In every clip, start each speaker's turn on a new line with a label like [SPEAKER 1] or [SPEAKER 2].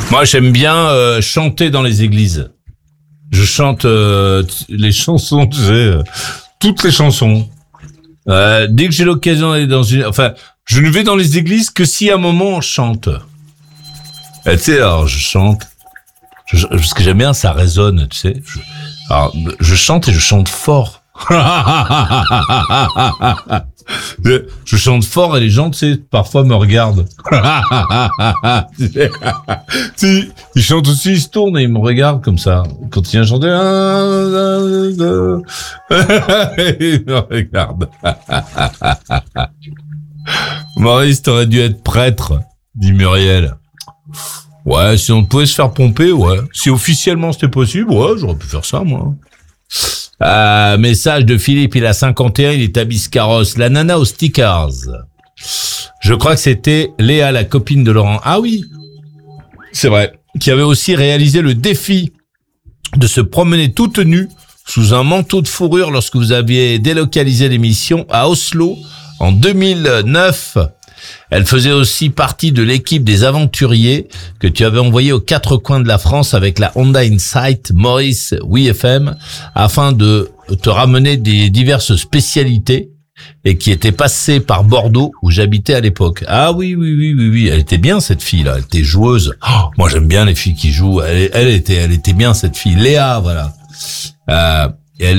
[SPEAKER 1] Moi, j'aime bien chanter dans les églises. Je chante les chansons, toutes les chansons. Dès que j'ai l'occasion d'aller dans je ne vais dans les églises que si à un moment on chante. Tu sais, alors je chante. Ce que j'aime bien, ça résonne, tu sais. Je chante et je chante fort. Je chante fort et les gens, tu sais, parfois me regardent. Ils chantent aussi, ils se tournent et ils me regardent comme ça. Quand ils viennent chanter, ils me regardent. Maurice, t'aurais dû être prêtre, dit Muriel. Ouais, si on pouvait se faire pomper, ouais. Si officiellement c'était possible, ouais, j'aurais pu faire ça, moi. Message de Philippe, il a 51, il est à Biscarrosse. La nana aux stickers. Je crois que c'était Léa, la copine de Laurent. Ah oui, c'est vrai. Qui avait aussi réalisé le défi de se promener toute nue sous un manteau de fourrure lorsque vous aviez délocalisé l'émission à Oslo en 2009. Elle faisait aussi partie de l'équipe des aventuriers que tu avais envoyé aux 4 coins de la France avec la Honda Insight Maurice WeFM afin de te ramener des diverses spécialités et qui était passée par Bordeaux où j'habitais à l'époque. Ah oui, elle était bien cette fille là, elle était joueuse. Oh, moi j'aime bien les filles qui jouent. Elle était bien cette fille. Léa, voilà. Elle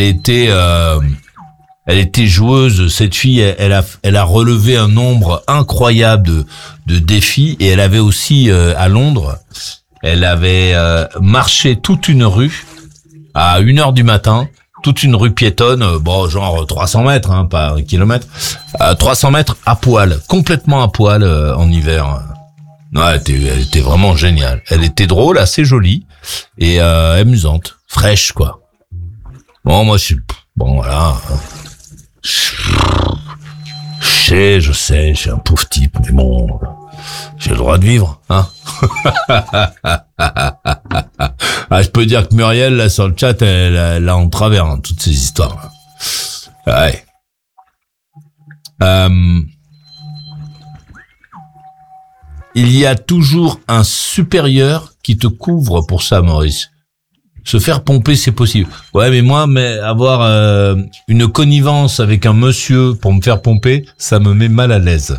[SPEAKER 1] était joueuse, cette fille, elle a relevé un nombre incroyable de défis et elle avait aussi à Londres, elle avait marché toute une rue à 1h du matin, toute une rue piétonne, genre 300 mètres, hein, pas 1 kilomètre, 300 mètres à poil, complètement à poil en hiver. Ouais, elle était vraiment géniale. Elle était drôle, assez jolie et amusante, fraîche quoi. Bon, moi voilà. Je sais, je suis un pauvre type, mais bon, j'ai le droit de vivre, hein. Je peux dire que Muriel, là, sur le chat, elle a en travers, hein, toutes ces histoires. Ouais. Il y a toujours un supérieur qui te couvre pour ça, Maurice. Se faire pomper, c'est possible. Ouais, mais avoir une connivence avec un monsieur pour me faire pomper, ça me met mal à l'aise.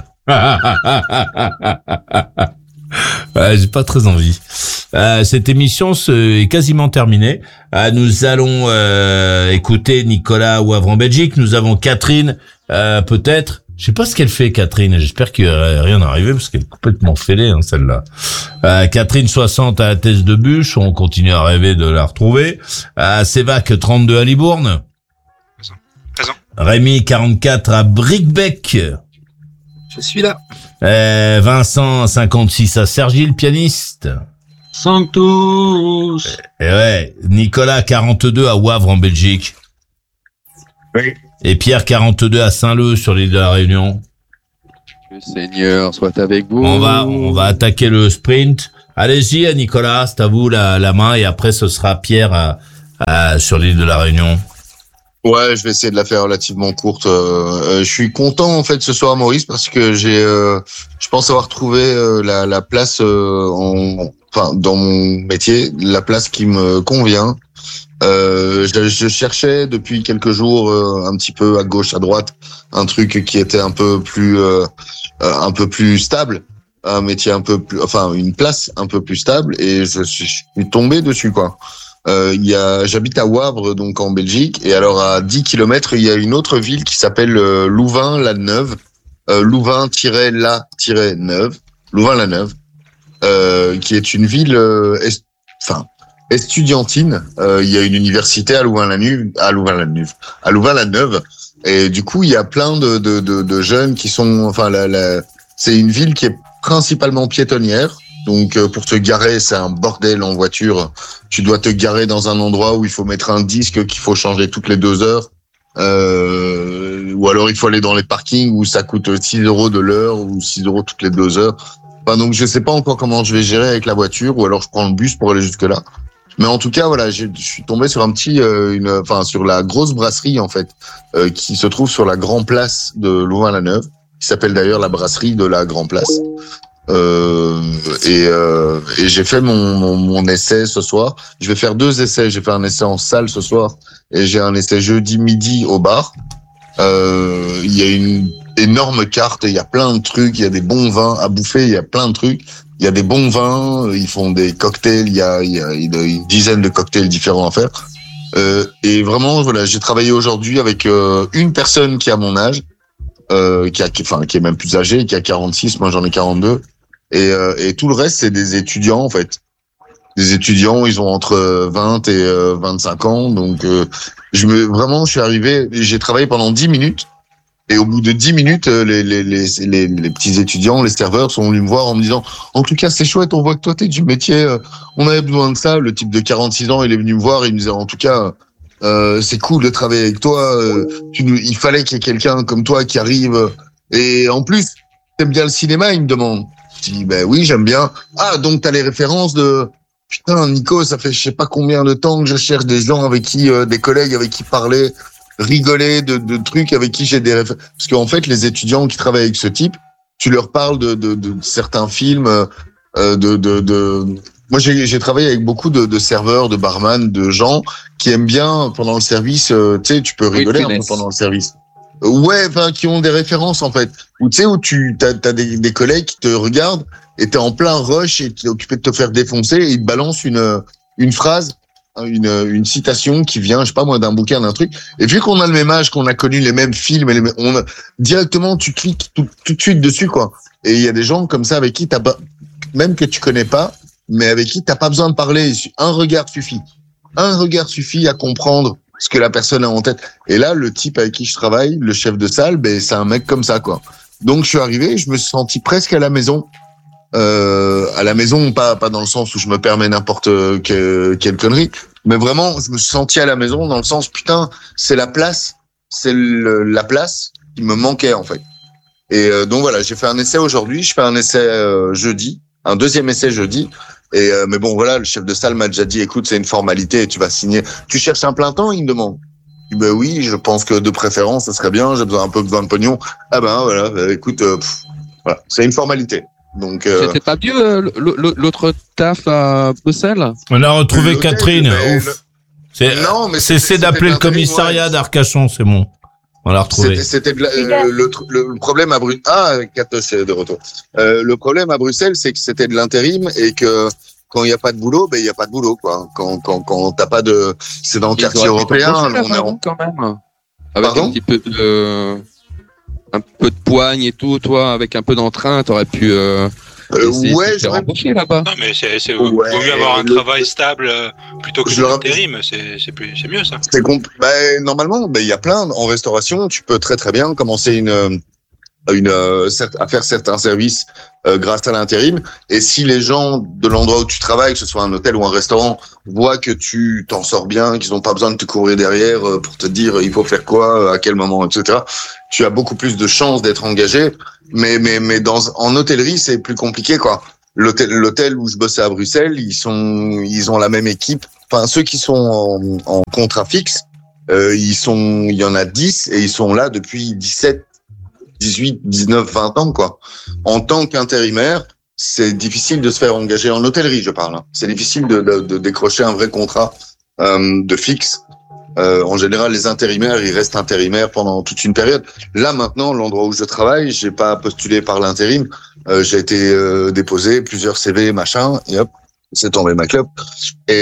[SPEAKER 1] Ouais, j'ai pas très envie. Cette émission est quasiment terminée. Nous allons écouter Nicolas Wavre en Belgique. Nous avons Catherine, peut-être. Je sais pas ce qu'elle fait, Catherine. J'espère qu'il n'y a rien arrivé parce qu'elle est complètement fêlée, hein, celle-là. Catherine 60 à la Thèse de Bûche. On continue à rêver de la retrouver. Sévac 32 à Libourne.
[SPEAKER 2] Présent.
[SPEAKER 1] Rémi 44 à Bricbec.
[SPEAKER 3] Je suis là.
[SPEAKER 1] Vincent 56 à Sergi, le pianiste.
[SPEAKER 3] Sanctus.
[SPEAKER 1] Et ouais. Nicolas 42 à Wavre en Belgique.
[SPEAKER 2] Oui.
[SPEAKER 1] Et Pierre 42 à Saint-Leu sur l'île de la Réunion.
[SPEAKER 4] Que le Seigneur soit avec vous.
[SPEAKER 1] On va attaquer le sprint. Allez-y, Nicolas, c'est à vous la main et après ce sera Pierre sur l'île de la Réunion.
[SPEAKER 5] Ouais, je vais essayer de la faire relativement courte. Je suis content en fait ce soir, Maurice, parce que je pense avoir trouvé la place dans mon métier, la place qui me convient. Je cherchais depuis quelques jours un petit peu à gauche, à droite, un truc qui était un peu plus stable, un métier une place un peu plus stable, et je suis tombé dessus quoi. J'habite à Wavre, donc en Belgique, et alors à 10 kilomètres, il y a une autre ville qui s'appelle Louvain-la-Neuve, Louvain-la-Neuve, qui est une ville, estudiantine. Il y a une université à Louvain-la-Neuve, et du coup, il y a plein de jeunes qui sont, c'est une ville qui est principalement piétonnière. Donc, pour te garer, c'est un bordel en voiture. Tu dois te garer dans un endroit où il faut mettre un disque qu'il faut changer toutes les 2 heures. Ou alors, il faut aller dans les parkings où ça coûte 6 € de l'heure ou 6 € toutes les 2 heures. Donc, je sais pas encore comment je vais gérer avec la voiture, ou alors je prends le bus pour aller jusque-là. Mais en tout cas, voilà, je suis tombé sur sur la grosse brasserie, en fait, qui se trouve sur la Grand Place de Louvain-la-Neuve, qui s'appelle d'ailleurs la brasserie de la Grand Place. et j'ai fait mon essai ce soir. Je vais faire 2 essais. J'ai fait un essai en salle ce soir et j'ai un essai jeudi midi au bar. Il y a une énorme carte, il y a plein de trucs, il y a des bons vins à bouffer, il y a plein de trucs. Il y a des bons vins, ils font des cocktails, il y a une dizaine de cocktails différents à faire. Et vraiment, voilà, j'ai travaillé aujourd'hui avec une personne qui a mon âge, qui est même plus âgée, qui a 46, moi j'en ai 42. Et tout le reste, c'est des étudiants, en fait. Des étudiants, ils ont entre 20 et 25 ans. Donc, je suis arrivé, j'ai travaillé pendant 10 minutes. Et au bout de 10 minutes, les petits étudiants, les serveurs sont venus me voir en me disant « En tout cas, c'est chouette, on voit que toi, t'es du métier, on avait besoin de ça. » Le type de 46 ans, il est venu me voir et il me disait « En tout cas, c'est cool de travailler avec toi. Il fallait qu'il y ait quelqu'un comme toi qui arrive. Et en plus, t'aimes bien le cinéma ?» Il me demande. Je dis « Ben oui, j'aime bien. »« Ah, donc t'as les références de... » Putain, Nico, ça fait je sais pas combien de temps que je cherche des gens avec qui, des collègues avec qui parler, rigoler de trucs avec qui j'ai des références. Parce qu'en fait, les étudiants qui travaillent avec ce type, tu leur parles de certains films, Moi, j'ai travaillé avec beaucoup de serveurs, de barman, de gens qui aiment bien pendant le service. Tu sais, tu peux rigoler un peu pendant le service. Ouais, enfin, qui ont des références en fait. Ou tu sais, où t'as des collègues qui te regardent et t'es en plein rush et t'es occupé de te faire défoncer et ils te balancent une phrase, une citation qui vient, je sais pas moi, d'un bouquin, d'un truc. Et vu qu'on a le même âge, qu'on a connu les mêmes films, directement tu cliques tout de suite dessus quoi. Et il y a des gens comme ça avec qui même que tu connais pas, mais avec qui t'as pas besoin de parler. Un regard suffit. Un regard suffit à comprendre ce que la personne a en tête. Et là, le type avec qui je travaille, le chef de salle, ben c'est un mec comme ça quoi. Donc je suis arrivé, je me suis senti presque à la maison. À la maison, pas dans le sens où je me permets n'importe quelle connerie, mais vraiment, je me suis senti à la maison dans le sens, putain, c'est la place qui me manquait en fait. Et donc voilà, j'ai fait un essai aujourd'hui, je fais un essai jeudi, un deuxième essai jeudi. Et mais bon voilà, le chef de salle m'a déjà dit, écoute, c'est une formalité, et tu vas signer. Tu cherches un plein temps, il me demande. Je dis, ben oui, je pense que de préférence, ça serait bien. J'ai besoin de pognon. Ah ben voilà, écoute, voilà, c'est une formalité. Donc,
[SPEAKER 4] c'était pas mieux l'autre taf à Bruxelles.
[SPEAKER 1] On a retrouvé Catherine. Ouf. C'est d'appeler le commissariat d'Arcachon, c'est bon. On l'a retrouvé.
[SPEAKER 5] C'était le problème à Bruxelles. Ah, Kat, c'est de retour. Le problème à Bruxelles, c'est que c'était de l'intérim et que quand il y a pas de boulot, ben il y a pas de boulot quoi. Quand t'as pas de, c'est dans le quartier européen.
[SPEAKER 4] On est quand même. Avec un petit peu de poigne et tout, toi, avec un peu d'entrain, t'aurais pu
[SPEAKER 5] ouais,
[SPEAKER 4] je embaucher là-bas.
[SPEAKER 2] Non, mais vaut mieux avoir un travail stable plutôt que l'intérim, c'est mieux ça.
[SPEAKER 5] Normalement, il y a plein en restauration, tu peux très très bien commencer à faire certains services grâce à l'intérim. Et si les gens de l'endroit où tu travailles, que ce soit un hôtel ou un restaurant, voient que tu t'en sors bien, qu'ils n'ont pas besoin de te courir derrière pour te dire il faut faire quoi, à quel moment, etc., tu as beaucoup plus de chances d'être engagé. Mais en hôtellerie, c'est plus compliqué, quoi. L'hôtel où je bossais à Bruxelles, ils ont la même équipe. Enfin, ceux qui sont en contrat fixe, il y en a 10 et ils sont là depuis 17, 18, 19, 20 ans, quoi. En tant qu'intérimaire, c'est difficile de se faire engager en hôtellerie, je parle. C'est difficile de décrocher un vrai contrat de fixe. En général, les intérimaires, ils restent intérimaires pendant toute une période. Là, maintenant, l'endroit où je travaille, j'ai pas postulé par l'intérim. J'ai été déposé plusieurs CV, machin, et hop, c'est tombé ma clope. Et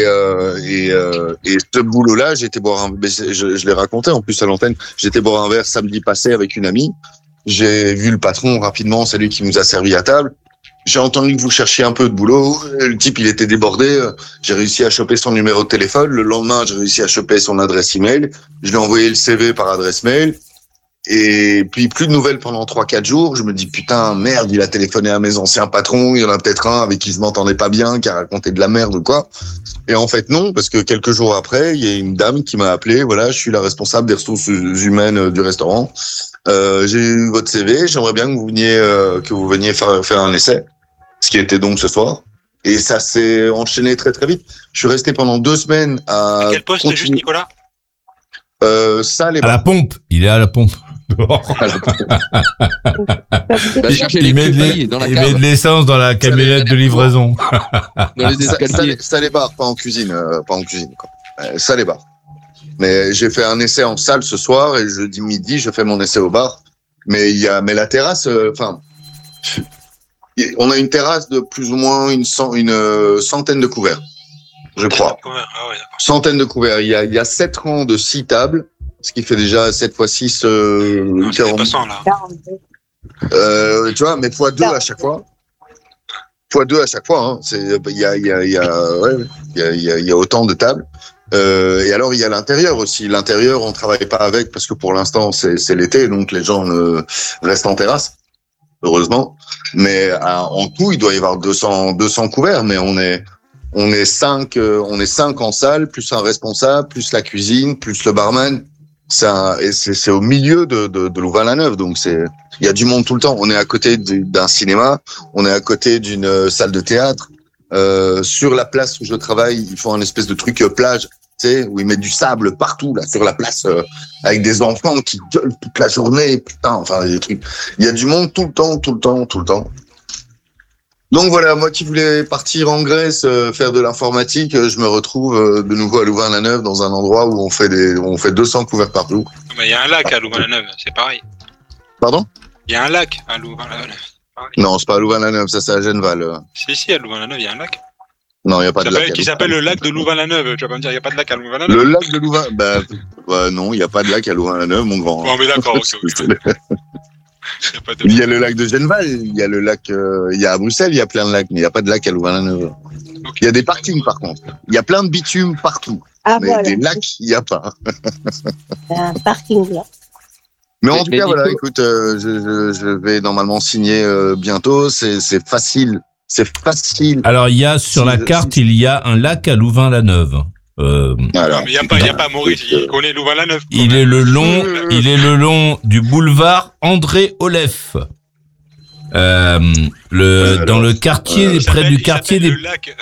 [SPEAKER 5] ce boulot-là, j'ai été boire je l'ai raconté en plus à l'antenne. J'étais boire un verre samedi passé avec une amie. J'ai vu le patron rapidement, c'est lui qui nous a servi à table. J'ai entendu que vous cherchiez un peu de boulot. Le type, il était débordé. J'ai réussi à choper son numéro de téléphone. Le lendemain, j'ai réussi à choper son adresse email. Je lui ai envoyé le CV par adresse mail. Et puis, plus de nouvelles pendant 3-4 jours. Je me dis, putain, merde, il a téléphoné à mes anciens patrons. Il y en a peut-être un avec qui je m'entendais pas bien, qui a raconté de la merde ou quoi. Et en fait, non, parce que quelques jours après, il y a une dame qui m'a appelé. Voilà, je suis la responsable des ressources humaines du restaurant. J'ai eu votre CV. J'aimerais bien que vous veniez faire un essai. Ce qui était donc ce soir. Et ça s'est enchaîné très très vite. Je suis resté pendant 2 semaines à...
[SPEAKER 2] quel poste juste, Nicolas?
[SPEAKER 1] À la pompe. Il est à la pompe. Il met de l'essence dans la camionnette de livraison.
[SPEAKER 4] Dans les escaliers.
[SPEAKER 5] Ça les barre, pas en cuisine, quoi. Ça les barre. Mais j'ai fait un essai en salle ce soir et jeudi midi, je fais mon essai au bar. Mais la terrasse, on a une terrasse de plus ou moins une centaine de couverts, je crois.
[SPEAKER 2] Ah ouais,
[SPEAKER 5] Centaine de couverts. Il y a 7 rangs de 6 tables, ce qui fait déjà 7 x 6, 40.
[SPEAKER 2] Pas 100, là.
[SPEAKER 5] Tu vois, mais x2 à chaque fois. x2 à chaque fois, hein. Il y a autant de tables. Et alors il y a l'intérieur aussi. L'intérieur, on travaille pas avec parce que pour l'instant c'est l'été, donc les gens restent en terrasse, heureusement. Mais en tout, il doit y avoir 200 couverts, mais on est 5 en salle, plus un responsable, plus la cuisine, plus le barman. C'est au milieu de Louvain-la-Neuve, donc il y a du monde tout le temps. On est à côté d'un cinéma, on est à côté d'une salle de théâtre. Sur la place où je travaille, ils font un espèce de truc plage, tu sais, où ils mettent du sable partout là sur la place, avec des enfants qui gueulent toute la journée, putain, enfin des trucs. Il y a du monde tout le temps. Donc voilà, moi qui voulais partir en Grèce, faire de l'informatique, je me retrouve de nouveau à Louvain-la-Neuve dans un endroit où on fait 200 couverts par jour.
[SPEAKER 2] Mais il y a un lac à Louvain-la-Neuve, c'est pareil.
[SPEAKER 5] Pardon ?
[SPEAKER 2] Il y a un lac à Louvain-la-Neuve.
[SPEAKER 5] Non, c'est pas à Louvain-la-Neuve, ça c'est à Genneval.
[SPEAKER 2] Si, à Louvain-la-Neuve, il y a un lac.
[SPEAKER 5] Non, il n'y a pas de lac.
[SPEAKER 2] Qui s'appelle le lac de Louvain-la-Neuve. Tu vas pas me dire, il n'y a pas de lac à Louvain-la-Neuve.
[SPEAKER 5] Le lac de Louvain, non, il n'y a pas de lac à Louvain-la-Neuve, mon grand.
[SPEAKER 2] Bon, mais d'accord, ok.
[SPEAKER 5] Il y a le lac de Genneval, il y a le lac, il y a à Bruxelles, il y a plein de lacs, mais il n'y a pas de lac à Louvain-la-Neuve. Okay. Il y a des parkings, par contre. Il y a plein de bitume partout.
[SPEAKER 6] Ah,
[SPEAKER 5] mais
[SPEAKER 6] voilà.
[SPEAKER 5] Des lacs, il n'y a pas.
[SPEAKER 6] Un parking là.
[SPEAKER 5] Mais en tout cas, voilà, écoute, je vais normalement signer bientôt. C'est facile. C'est facile.
[SPEAKER 1] Alors, il y a sur la carte, il y a un lac à Louvain-la-Neuve.
[SPEAKER 2] Alors, mais il y a pas Maurice, il connaît Louvain-la-Neuve.
[SPEAKER 1] Il est le long du boulevard André Olef. Dans le quartier, près du quartier des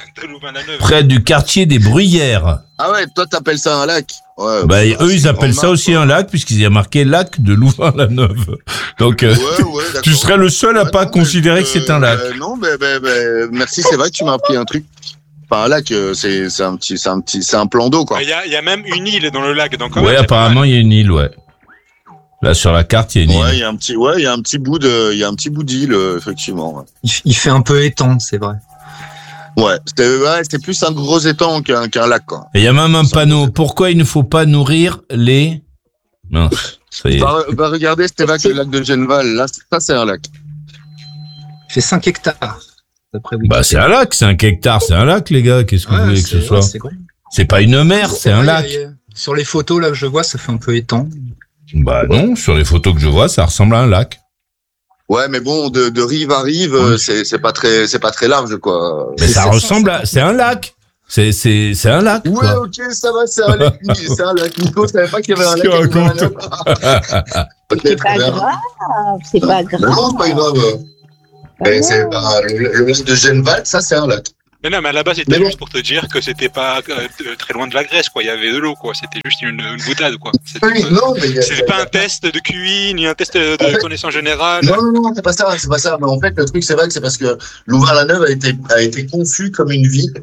[SPEAKER 1] Bruyères.
[SPEAKER 5] Ah ouais, toi t'appelles ça un lac. Ouais,
[SPEAKER 1] bah, eux ils appellent ça aussi un lac puisqu'il y a marqué lac de Louvain-la-Neuve. Donc tu serais le seul à pas considérer que c'est un lac.
[SPEAKER 5] Non, merci, c'est vrai que tu m'as appris un truc. Enfin, un lac, c'est un plan d'eau quoi.
[SPEAKER 2] Il y a même une île dans le lac, donc.
[SPEAKER 1] Ouais, apparemment il y a une île, ouais. Là sur la carte, il y a une île.
[SPEAKER 5] Ouais, il y a un petit bout d'île, effectivement. Ouais.
[SPEAKER 3] Il fait un peu étang, c'est vrai.
[SPEAKER 5] Ouais, c'est plus un gros étang qu'un lac, quoi.
[SPEAKER 1] Et il y a même un panneau. Pourquoi il ne faut pas nourrir les... Non, ça y est.
[SPEAKER 5] Bah, regardez, c'était là que le lac de Genneval. Là, ça, c'est un lac.
[SPEAKER 3] Il fait 5 hectares. D'après vous.
[SPEAKER 1] Bah, c'est un lac, 5 hectares, c'est un lac, les gars. Qu'est-ce que vous voulez que ce soit? C'est pas une mer, c'est un lac.
[SPEAKER 3] Sur les photos, là, que je vois, ça fait un peu étang.
[SPEAKER 1] Bah, non, sur les photos que je vois, ça ressemble à un lac.
[SPEAKER 5] Ouais, mais bon, de rive à rive, c'est pas très large, quoi.
[SPEAKER 1] Mais ça ressemble à, c'est un lac. C'est un lac.
[SPEAKER 5] Ouais, quoi. Ok, ça va, c'est un lac. C'est un lac. Nico, je savais pas qu'il y avait un lac.
[SPEAKER 6] C'est pas grave. C'est pas grave.
[SPEAKER 5] Non, c'est pas grave. Mais c'est pas, le lac de Genneval, ça, c'est un lac.
[SPEAKER 2] Mais non, mais à la base, c'était juste pour te dire que c'était pas très loin de la Grèce, quoi. Il y avait de l'eau, quoi. C'était juste une boutade, quoi. C'était pas un test de QI, ni un test de connaissance générale.
[SPEAKER 5] Non, c'est pas ça. Mais en fait, le truc, c'est vrai que c'est parce que Louvain-la-Neuve a été conçu comme une ville,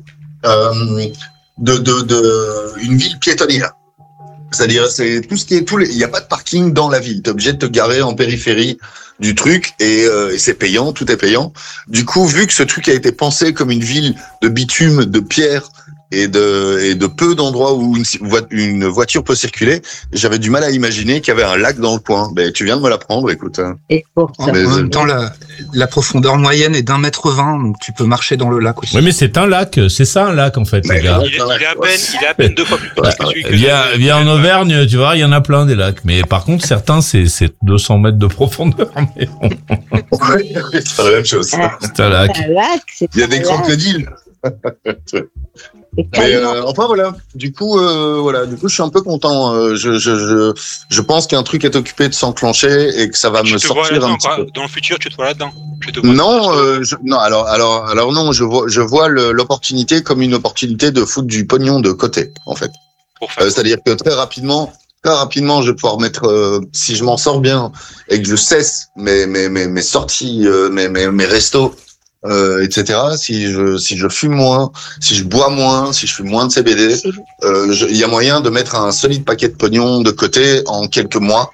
[SPEAKER 5] une ville piétonnière. C'est-à-dire, c'est tout ce qui est il n'y a pas de parking dans la ville. T'es obligé de te garer en périphérie du truc et c'est payant, tout est payant. Du coup, vu que ce truc a été pensé comme une ville de bitume, de pierre et de peu d'endroits où une voiture peut circuler, j'avais du mal à imaginer qu'il y avait un lac dans le coin. Ben, tu viens de me l'apprendre, écoute.
[SPEAKER 6] Et pour ça.
[SPEAKER 3] En même temps, la profondeur moyenne est d'1,20 m, donc tu peux marcher dans le lac aussi.
[SPEAKER 1] Oui, mais c'est un lac, c'est ça un lac en fait, les gars.
[SPEAKER 2] Il est à peine 2 fois plus petit que celui que
[SPEAKER 1] viens en Auvergne, tu vois, il y en a plein des lacs. Mais par contre, certains, c'est 200 mètres de profondeur. Mais bon.
[SPEAKER 5] C'est la même chose.
[SPEAKER 1] C'est un lac.
[SPEAKER 5] Il y a des crocodiles. Mais enfin voilà. Du coup, je suis un peu content. Je pense qu'un truc est occupé de s'enclencher et que ça va me sortir un petit peu.
[SPEAKER 2] Dans le futur, tu te vois là-dedans.
[SPEAKER 5] Non, alors non. Je vois l'opportunité comme une opportunité de foutre du pognon de côté, en fait. C'est-à-dire que très rapidement, très rapidement, je vais pouvoir mettre, si je m'en sors bien et que je cesse mes sorties, mes restos, etc. Si je fume moins, si je bois moins, si je fume moins de CBD, il y a moyen de mettre un solide paquet de pognon de côté en quelques mois.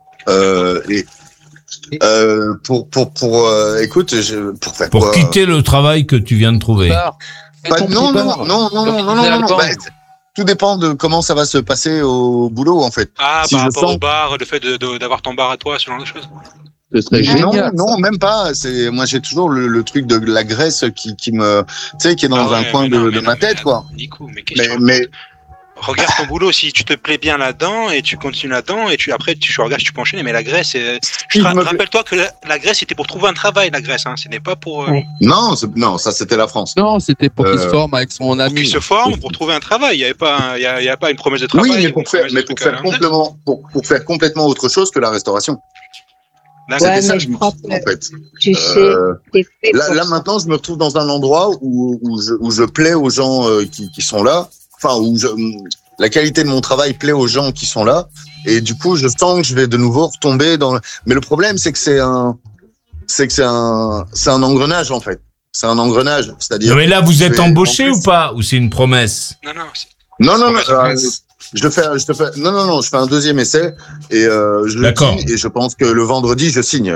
[SPEAKER 5] Pour
[SPEAKER 1] quitter le travail que tu viens de trouver.
[SPEAKER 5] Non. Bah, tout dépend de comment ça va se passer au boulot, en fait.
[SPEAKER 2] Ah, si par rapport au bar, le fait d'avoir ton bar à toi, ce genre de choses.
[SPEAKER 4] Ce serait génial.
[SPEAKER 5] Non, même pas. Moi, j'ai toujours le truc de la graisse qui me, tu sais, qui est dans un coin de ma tête, quoi.
[SPEAKER 2] Nico, mais regarde ton boulot, si tu te plais bien là-dedans et tu continues là-dedans et après tu regardes, tu peux enchaîner. Mais la graisse, rappelle-toi que la graisse c'était pour trouver un travail, la graisse, hein. Ce n'est pas pour.
[SPEAKER 5] Non, ça c'était la France.
[SPEAKER 4] Non, c'était pour qu'il se forme avec son ami.
[SPEAKER 2] Pour qu'il se forme, pour trouver un travail. Il y avait pas une promesse de travail.
[SPEAKER 5] Oui, mais pour faire complètement autre chose que la restauration. C'était ça, en fait.
[SPEAKER 6] Tu sais,
[SPEAKER 5] là maintenant, je me retrouve dans un endroit où je plais aux gens qui sont là. Enfin, la qualité de mon travail plaît aux gens qui sont là, et du coup, je sens que je vais de nouveau retomber dans. Mais le problème, c'est que c'est un engrenage, en fait. C'est un engrenage, c'est-à-dire.
[SPEAKER 1] Mais là, vous êtes embauché ou pas, ou c'est une promesse?
[SPEAKER 5] Non. Je fais un deuxième essai et je le dis, et je pense que le vendredi je signe.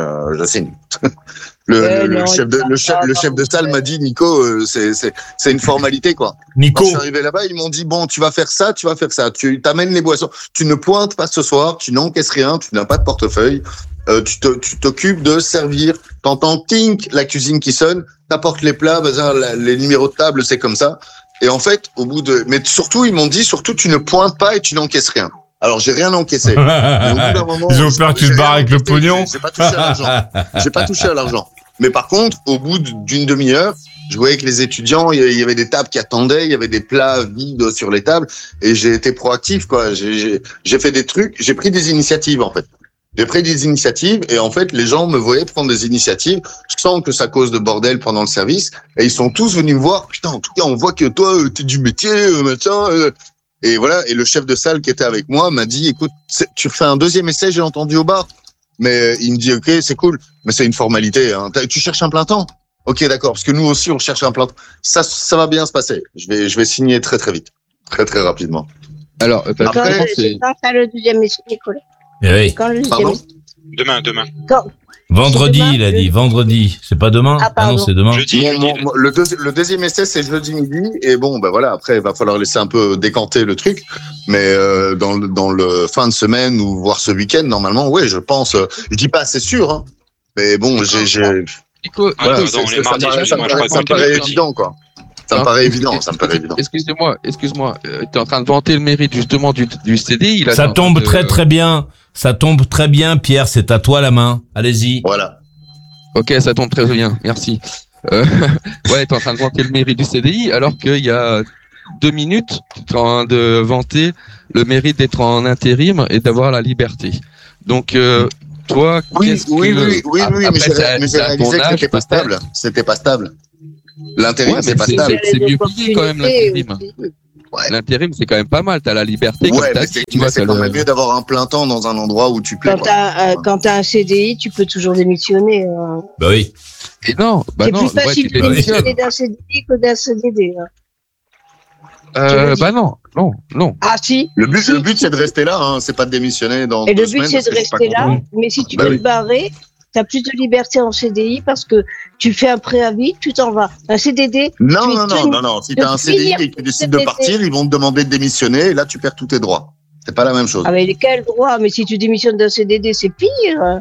[SPEAKER 5] Le chef de salle m'a dit, Nico, c'est une formalité, quoi.
[SPEAKER 1] Nico.
[SPEAKER 5] Quand je suis arrivé là-bas, ils m'ont dit, bon, tu vas faire ça. Tu t'amènes les boissons. Tu ne pointes pas ce soir. Tu n'encaisses rien. Tu n'as pas de portefeuille. Tu t'occupes de servir. T'entends tink, la cuisine qui sonne. T'apportes les plats, les numéros de table, c'est comme ça. Et en fait, mais surtout, ils m'ont dit, tu ne pointes pas et tu n'encaisses rien. Alors, j'ai rien encaissé.
[SPEAKER 1] Ils ont peur que tu te barres avec le pognon.
[SPEAKER 5] J'ai pas touché à l'argent. Mais par contre, au bout d'une demi-heure, je voyais que les étudiants, il y avait des tables qui attendaient, il y avait des plats vides sur les tables, et j'ai été proactif, quoi. J'ai fait des trucs, j'ai pris des initiatives, en fait. J'ai pris des initiatives, et en fait, les gens me voyaient prendre des initiatives. Je sens que ça cause de bordel pendant le service, et ils sont tous venus me voir. Putain, en tout cas, on voit que toi, t'es du métier, machin. Et voilà. Et le chef de salle qui était avec moi m'a dit, écoute, tu refais un deuxième essai, j'ai entendu au bar. Mais il me dit, ok, c'est cool, mais c'est une formalité, hein. Tu cherches un plein temps? Ok, d'accord, parce que nous aussi, on cherche un plein temps. Ça va bien se passer. Je vais signer très, très vite. Très, très rapidement.
[SPEAKER 4] Alors,
[SPEAKER 6] après, c'est quand t'as le deuxième essai, Nicolas?
[SPEAKER 1] Oui.
[SPEAKER 6] Quand le deuxième essai?
[SPEAKER 2] Demain.
[SPEAKER 1] Vendredi, il a dit. Vendredi. C'est pas demain? Ah non, c'est demain.
[SPEAKER 2] Jeudi.
[SPEAKER 5] Le deuxième essai, c'est jeudi midi. Et bon, voilà, après, il va falloir laisser un peu décanter le truc. Mais dans le fin de semaine ou voire ce week-end, normalement, ouais, je pense. Je dis pas, c'est sûr, hein. Mais bon, ça me paraît évident, quoi. Ça me paraît évident.
[SPEAKER 4] Excuse-moi. T'es en train de vanter le mérite justement du CDI. Là,
[SPEAKER 1] ça tombe très bien. Ça tombe très bien, Pierre. C'est à toi la main. Allez-y.
[SPEAKER 5] Voilà.
[SPEAKER 4] Ok, ça tombe très bien. Merci. Ouais, t'es en train de vanter le mérite du CDI, alors qu'il y a 2 minutes, t'es en train de vanter le mérite d'être en intérim et d'avoir la liberté. Donc, toi,
[SPEAKER 5] oui, mais j'ai réalisé que c'était pas stable. L'intérim, c'est pas stable.
[SPEAKER 4] C'est mieux payé quand même, l'intérim. Ouais. L'intérim, c'est quand même pas mal. T'as la liberté.
[SPEAKER 5] Ouais, mais c'est quand même mieux d'avoir un plein temps dans un endroit où tu plais.
[SPEAKER 6] Quand t'as un CDI, tu peux toujours démissionner.
[SPEAKER 1] Bah oui.
[SPEAKER 4] Et non,
[SPEAKER 6] c'est plus facile de démissionner d'un CDI que d'un CDD.
[SPEAKER 4] Non.
[SPEAKER 6] Ah si.
[SPEAKER 5] Le but, c'est de rester là. Hein. C'est pas de démissionner dans.
[SPEAKER 6] Et le but, c'est de rester là. Mais si tu veux te barrer, t'as plus de liberté en CDI parce que tu fais un préavis, tu t'en vas. Un CDD.
[SPEAKER 5] Non. Si t'as un CDI et que tu décides de partir, ils vont te demander de démissionner et là, tu perds tous tes droits. C'est pas la même chose.
[SPEAKER 6] Ah, mais quel droit? Mais si tu démissionnes d'un CDD, c'est pire.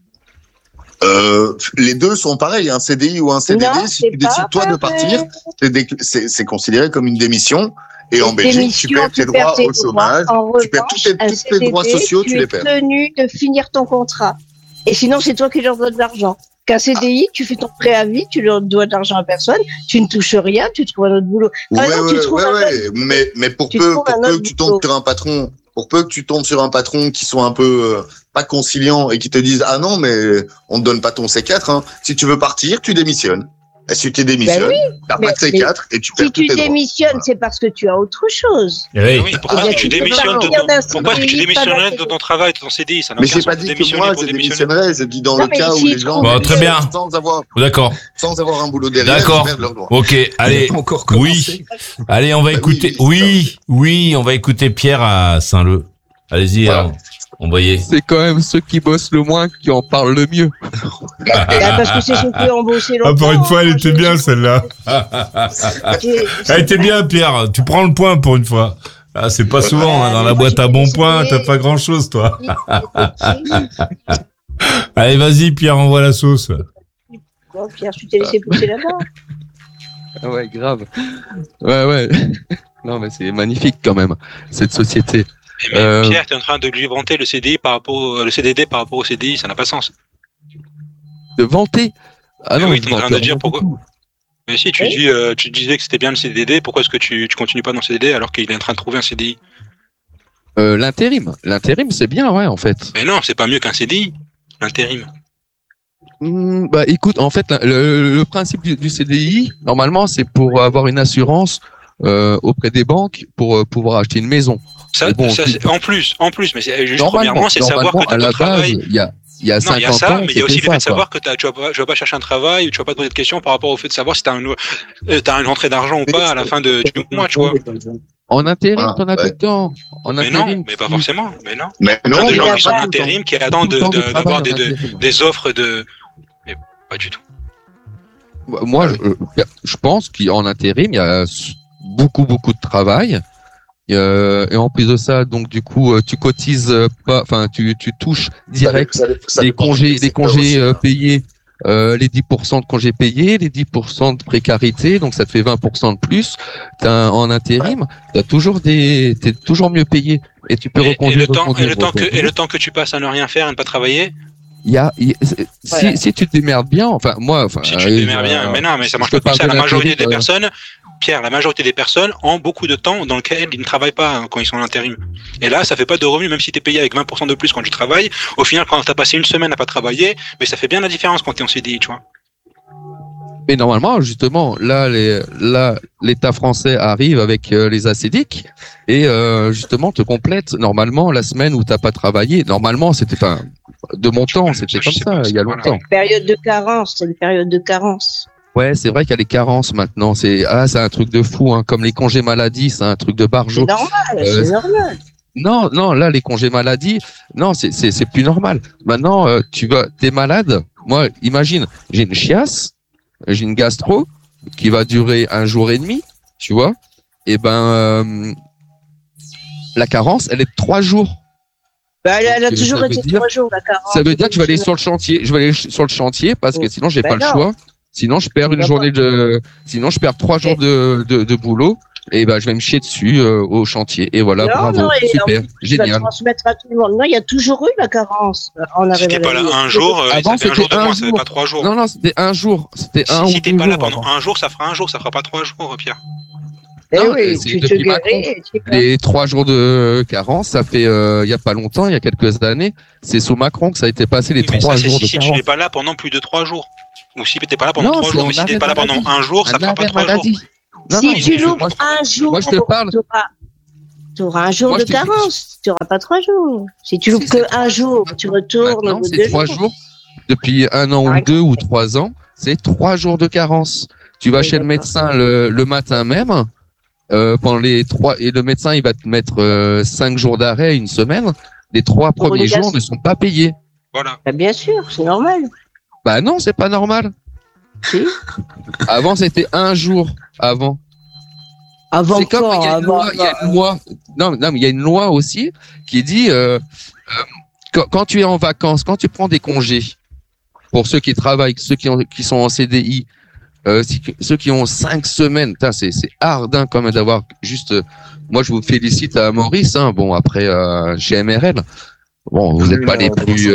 [SPEAKER 5] Les deux sont pareils, un CDI ou un CDD. Non, si tu décides toi de partir, c'est considéré comme une démission. Et en Belgique, tu perds tes droits au chômage, tu perds tous tes droits sociaux, tu les perds.
[SPEAKER 6] Tu es tenu de finir ton contrat. Et sinon, c'est toi qui leur dois de l'argent. Qu'un CDI, tu fais ton préavis, tu leur dois de l'argent à personne, tu ne touches rien, tu trouves un autre boulot.
[SPEAKER 5] Mais pour peu que tu tombes sur un patron, qui soit un peu pas conciliant et qui te dise ah non mais on te donne pas ton C4, hein. Si tu veux partir, tu démissionnes. Si tu démissionnes, t'as pas de C4 et tu perds
[SPEAKER 6] si
[SPEAKER 5] tous
[SPEAKER 6] tu
[SPEAKER 5] tes droits.
[SPEAKER 6] démissionnes, c'est parce que tu as autre chose.
[SPEAKER 2] Oui, pourquoi est-ce que tu démissionnes pourquoi est-ce que tu
[SPEAKER 6] CDI,
[SPEAKER 2] démissionnerais de ton travail, de ton CDI? Ça n'a
[SPEAKER 5] Mais
[SPEAKER 2] aucun
[SPEAKER 5] j'ai pas
[SPEAKER 2] sens de
[SPEAKER 5] dit que
[SPEAKER 2] démissionner
[SPEAKER 5] moi
[SPEAKER 2] pour
[SPEAKER 5] je
[SPEAKER 2] démissionner.
[SPEAKER 5] démissionnerais, je dis dans
[SPEAKER 6] Non,
[SPEAKER 5] le
[SPEAKER 6] mais
[SPEAKER 5] cas où
[SPEAKER 6] si
[SPEAKER 5] les gens
[SPEAKER 1] Bon, très bien.
[SPEAKER 5] sans avoir
[SPEAKER 1] D'accord.
[SPEAKER 5] un boulot derrière,
[SPEAKER 1] D'accord.
[SPEAKER 5] ils perdent leurs droits.
[SPEAKER 1] Ok, allez.
[SPEAKER 3] Pas encore
[SPEAKER 1] Oui.
[SPEAKER 3] commencé.
[SPEAKER 1] Allez, on va écouter. Oui, on va écouter Pierre à Saint-Leu. Allez-y,
[SPEAKER 4] Voilà.
[SPEAKER 1] envoyez.
[SPEAKER 4] C'est quand même ceux qui bossent le moins qui en parlent le mieux.
[SPEAKER 6] Parce que c'est ceux qui ont bossé longtemps.
[SPEAKER 1] Ah, pour une fois, elle
[SPEAKER 6] Moi,
[SPEAKER 1] était
[SPEAKER 6] j'ai-
[SPEAKER 1] bien, celle-là.
[SPEAKER 6] j'ai-
[SPEAKER 1] Elle était bien, Pierre. Tu prends le point pour une fois. Ah, c'est pas souvent, hein, dans la boîte à bons points, t'as pas grand chose, toi. Allez, vas-y, Pierre, envoie la sauce.
[SPEAKER 6] Bon, Pierre, tu t'es laissé pousser là-bas.
[SPEAKER 4] Ah ouais, grave. Ouais. Non, mais c'est magnifique quand même, cette société.
[SPEAKER 2] Mais Pierre, t'es en train de lui vanter le CDD par rapport au CDI, ça n'a pas de sens.
[SPEAKER 4] De vanter. Ah
[SPEAKER 2] Mais
[SPEAKER 4] non,
[SPEAKER 2] oui,
[SPEAKER 4] je
[SPEAKER 2] t'es en train
[SPEAKER 4] vante
[SPEAKER 2] de dire
[SPEAKER 4] rien
[SPEAKER 2] pourquoi.
[SPEAKER 4] du tout.
[SPEAKER 2] Mais si, tu disais que c'était bien le CDD, pourquoi est-ce que tu continues pas dans le CDD alors qu'il est en train de trouver un CDI?
[SPEAKER 4] L'intérim, c'est bien, ouais, en fait.
[SPEAKER 2] Mais non, c'est pas mieux qu'un CDI, l'intérim.
[SPEAKER 4] Bah écoute, en fait, le principe du CDI, normalement, c'est pour avoir une assurance auprès des banques pour pouvoir acheter une maison.
[SPEAKER 2] Ça,
[SPEAKER 4] Mais bon,
[SPEAKER 2] c'est en plus, mais c'est juste
[SPEAKER 4] Normalement,
[SPEAKER 2] premièrement, c'est de savoir que
[SPEAKER 4] à
[SPEAKER 2] tu as
[SPEAKER 4] la
[SPEAKER 2] ton travail.
[SPEAKER 4] base, il y a
[SPEAKER 2] Non,
[SPEAKER 4] 50
[SPEAKER 2] il y a ça,
[SPEAKER 4] ans,
[SPEAKER 2] mais il y a aussi
[SPEAKER 4] c'était
[SPEAKER 2] le fait de
[SPEAKER 4] ça, quoi.
[SPEAKER 2] savoir que tu vas pas chercher un travail ou tu vas pas te poser de questions par rapport au fait de savoir si t'as une rentrée d'argent ou pas à la fin du mois, tu vois.
[SPEAKER 4] En intérim,
[SPEAKER 5] Ah,
[SPEAKER 4] t'en as tout
[SPEAKER 5] ouais.
[SPEAKER 4] le temps. En
[SPEAKER 2] Mais
[SPEAKER 4] intérim,
[SPEAKER 2] non, mais pas forcément, mais non.
[SPEAKER 5] Mais
[SPEAKER 2] Il y
[SPEAKER 5] non,
[SPEAKER 2] a des
[SPEAKER 6] il y
[SPEAKER 2] gens
[SPEAKER 6] a
[SPEAKER 2] qui sont
[SPEAKER 6] pas
[SPEAKER 2] en intérim, qui attendent
[SPEAKER 4] tout le temps de
[SPEAKER 2] d'avoir
[SPEAKER 4] travail en intérim.
[SPEAKER 2] des offres de. Mais pas du tout.
[SPEAKER 4] Moi, je pense qu'en intérim, il y a beaucoup de travail. Et en plus de ça, donc du coup, tu cotises pas, enfin, tu touches direct les congés payés, les 10% de congés payés, les 10% de précarité, donc ça te fait 20% de plus. En intérim, t'es toujours mieux payé et tu peux
[SPEAKER 2] Et
[SPEAKER 4] reconduire.
[SPEAKER 2] le temps que tu passes à ne rien faire et ne pas travailler,
[SPEAKER 4] Si tu te démerdes bien, enfin moi,
[SPEAKER 2] si tu te démerdes bien, mais non, mais ça marche pas comme ça. La majorité des personnes, Pierre, la majorité des personnes ont beaucoup de temps dans lequel ils ne travaillent pas quand ils sont en intérim. Et là, ça fait pas de revenus, même si tu es payé avec 20% de plus quand tu travailles. Au final, quand tu as passé une semaine à pas travailler, mais ça fait bien la différence quand tu es en CDI, tu vois.
[SPEAKER 4] Mais normalement, justement, là, l'État français arrive avec les ACDIC et justement te complète normalement la semaine où t'as pas travaillé. Normalement, c'était pas de mon temps, c'était comme ça il y a longtemps.
[SPEAKER 6] Période de carence, c'est une période de carence.
[SPEAKER 4] Ouais, c'est vrai qu'il y a les carences maintenant. C'est un truc de fou, hein. Comme les congés maladie, c'est un truc de barjo.
[SPEAKER 6] C'est normal.
[SPEAKER 4] Non, là, les congés maladie, non, c'est plus normal. Maintenant, t'es malade. Moi, imagine, j'ai une chiasse, j'ai une gastro qui va durer 1 jour et demi, tu vois. Et ben, la carence, elle est de 3 jours.
[SPEAKER 6] Bah, elle a toujours
[SPEAKER 4] ça veut
[SPEAKER 6] été
[SPEAKER 4] dire-
[SPEAKER 6] 3 jours, la carence.
[SPEAKER 4] Ça veut dire que je vais aller sur le chantier. Je vais aller sur le chantier parce que sinon, j'ai
[SPEAKER 6] Ben
[SPEAKER 4] pas le
[SPEAKER 6] non.
[SPEAKER 4] choix. Sinon, je perds une
[SPEAKER 6] Ben
[SPEAKER 4] journée sinon, je perds 3 jours de boulot. Et ben, je vais me chier dessus au chantier. Et voilà,
[SPEAKER 6] Non,
[SPEAKER 4] bravo,
[SPEAKER 6] non, et en
[SPEAKER 4] super,
[SPEAKER 6] plus, tu vas
[SPEAKER 4] génial.
[SPEAKER 6] transmettre à tout le monde. Non, il y a toujours eu la carence. On
[SPEAKER 2] Si
[SPEAKER 6] arrive
[SPEAKER 2] t'es
[SPEAKER 6] à
[SPEAKER 2] pas là
[SPEAKER 6] la-
[SPEAKER 2] un jour,
[SPEAKER 4] Avant,
[SPEAKER 2] ça fait un jour de
[SPEAKER 4] c'était un
[SPEAKER 2] moins, ça fait
[SPEAKER 4] jour.
[SPEAKER 2] pas 3 jours.
[SPEAKER 4] Non, c'était 1 jour. C'était un
[SPEAKER 2] Si
[SPEAKER 4] ou
[SPEAKER 2] t'es
[SPEAKER 4] 2
[SPEAKER 2] pas là
[SPEAKER 4] jours
[SPEAKER 2] pendant
[SPEAKER 4] avant.
[SPEAKER 2] un jour, ça fera un jour, ça fera pas 3 jours, Pierre.
[SPEAKER 6] Eh
[SPEAKER 4] Non,
[SPEAKER 6] oui,
[SPEAKER 4] c'est
[SPEAKER 6] tu te
[SPEAKER 4] depuis
[SPEAKER 6] guéris.
[SPEAKER 4] Macron.
[SPEAKER 6] tu peux-
[SPEAKER 4] Les 3 jours de carence, ça fait il y a pas longtemps, il y a quelques années, c'est sous Macron que ça a été passé les
[SPEAKER 2] Oui, mais
[SPEAKER 4] 3
[SPEAKER 2] ça, c'est
[SPEAKER 4] jours de
[SPEAKER 2] si tu
[SPEAKER 4] carence.
[SPEAKER 2] n'es pas là pendant plus de 3 jours. Ou si t'es pas là pendant
[SPEAKER 4] Non,
[SPEAKER 2] 3
[SPEAKER 4] c'est
[SPEAKER 2] jours,
[SPEAKER 4] en
[SPEAKER 2] mais si t'es
[SPEAKER 4] arrêt
[SPEAKER 2] pas là pendant
[SPEAKER 4] maladie.
[SPEAKER 2] un jour, ça fera pas 3 jours.
[SPEAKER 6] Si tu loupes un jour,
[SPEAKER 4] moi, je te parle.
[SPEAKER 6] tu auras un jour
[SPEAKER 4] Moi,
[SPEAKER 6] de
[SPEAKER 4] je te dis-
[SPEAKER 6] carence. Tu n'auras pas 3 jours. Si tu loupes
[SPEAKER 4] Si, c'est
[SPEAKER 6] que un jour, tu retournes au
[SPEAKER 4] Maintenant,
[SPEAKER 6] bout de
[SPEAKER 4] c'est
[SPEAKER 6] 2
[SPEAKER 4] 3
[SPEAKER 6] jours.
[SPEAKER 4] jours. Depuis 1 an ou
[SPEAKER 6] Ouais.
[SPEAKER 4] 2 ou 3 ans, c'est 3 jours de carence. Tu vas
[SPEAKER 6] Oui,
[SPEAKER 4] chez le
[SPEAKER 6] d'accord.
[SPEAKER 4] médecin le matin même, pendant les 3, et le médecin, il va te mettre 5 jours d'arrêt, une semaine. Les 3
[SPEAKER 6] Pour
[SPEAKER 4] premiers
[SPEAKER 6] les
[SPEAKER 4] jours
[SPEAKER 6] gaz.
[SPEAKER 4] ne sont pas payés.
[SPEAKER 2] Voilà.
[SPEAKER 6] Bah, bien sûr, c'est normal.
[SPEAKER 4] Bah non, c'est pas normal.
[SPEAKER 6] Si.
[SPEAKER 4] Avant, c'était 1 jour avant.
[SPEAKER 6] Avant
[SPEAKER 4] C'est comme
[SPEAKER 6] quand
[SPEAKER 4] il y a une loi, non, mais il y a une loi aussi qui dit quand tu es en vacances, quand tu prends des congés, pour ceux qui travaillent, ceux qui sont en CDI, ceux qui ont 5 semaines, c'est hard hein, quand même d'avoir juste. Moi, je vous félicite à Maurice. Hein, bon, après chez MRL, bon, vous n'êtes pas les plus,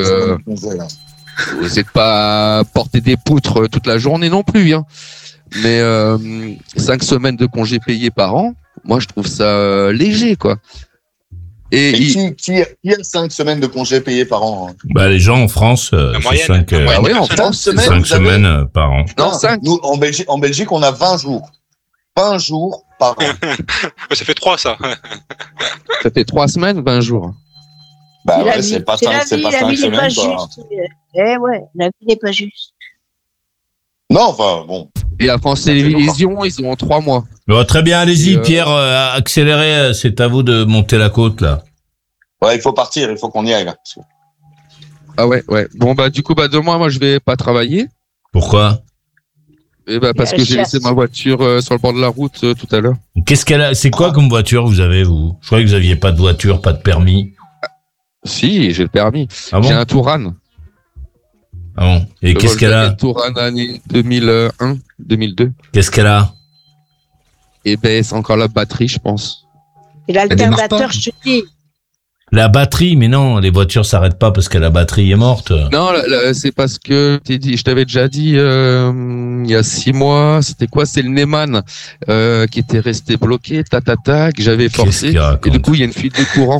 [SPEAKER 4] vous n'êtes pas à porter des poutres toute la journée non plus. Hein. Mais 5 semaines de congés payés par an, moi je trouve ça léger quoi.
[SPEAKER 5] Et qui a 5 semaines de congés payés par an?
[SPEAKER 1] Bah, les gens en France, c'est
[SPEAKER 2] moyenne.
[SPEAKER 1] 5
[SPEAKER 4] Ah ouais, en France,
[SPEAKER 5] semaines,
[SPEAKER 1] 5
[SPEAKER 5] vous avez-
[SPEAKER 1] semaines par an.
[SPEAKER 4] Non, 5.
[SPEAKER 5] Nous, en Belgique, on a 20 jours. 20 jours par an.
[SPEAKER 2] Ça fait 3, ça.
[SPEAKER 4] Ça fait 3 semaines, 20 jours.
[SPEAKER 5] Bah
[SPEAKER 6] la
[SPEAKER 5] ouais,
[SPEAKER 6] vie,
[SPEAKER 5] c'est pas
[SPEAKER 6] la
[SPEAKER 5] 5
[SPEAKER 6] vie, la vie n'est pas
[SPEAKER 5] semaines, quoi.
[SPEAKER 6] juste. Eh ouais, la vie n'est pas juste.
[SPEAKER 5] Non, enfin, bon.
[SPEAKER 4] Et la France Télévisions, ils ont 3 mois.
[SPEAKER 1] Bon, très bien, allez-y,
[SPEAKER 4] Et,
[SPEAKER 1] Pierre, accélérez, c'est à vous de monter la côte, là.
[SPEAKER 5] Ouais, il faut partir, il faut qu'on y aille, là.
[SPEAKER 4] Ah ouais. Bon, bah, du coup, bah, demain, moi, je vais pas travailler.
[SPEAKER 1] Pourquoi?
[SPEAKER 4] Et bah, parce que j'ai laissé ma voiture sur le bord de la route tout à l'heure.
[SPEAKER 1] Qu'est-ce qu'elle a? C'est quoi comme voiture vous avez, vous? Je croyais que vous aviez pas de voiture, pas de permis.
[SPEAKER 4] Si, j'ai le permis.
[SPEAKER 1] Ah bon?
[SPEAKER 4] J'ai un Touran.
[SPEAKER 1] Ah bon? Et qu'est-ce qu'elle a?
[SPEAKER 4] Touran année 2001, 2002.
[SPEAKER 1] Qu'est-ce qu'elle a?
[SPEAKER 4] Et ben, c'est encore la batterie, je pense.
[SPEAKER 6] Et
[SPEAKER 3] démarre
[SPEAKER 6] l'alternateur,
[SPEAKER 3] pas.
[SPEAKER 6] je te dis.
[SPEAKER 1] La batterie, mais non, les voitures s'arrêtent pas parce que la batterie est morte.
[SPEAKER 4] Non, c'est parce que je t'avais déjà dit il y a 6 mois, c'était quoi? C'est le Neyman qui était resté bloqué, que j'avais
[SPEAKER 1] Qu'est-ce
[SPEAKER 4] forcé.
[SPEAKER 1] qu'il raconte?
[SPEAKER 4] Et du coup, il y a une fuite de courant.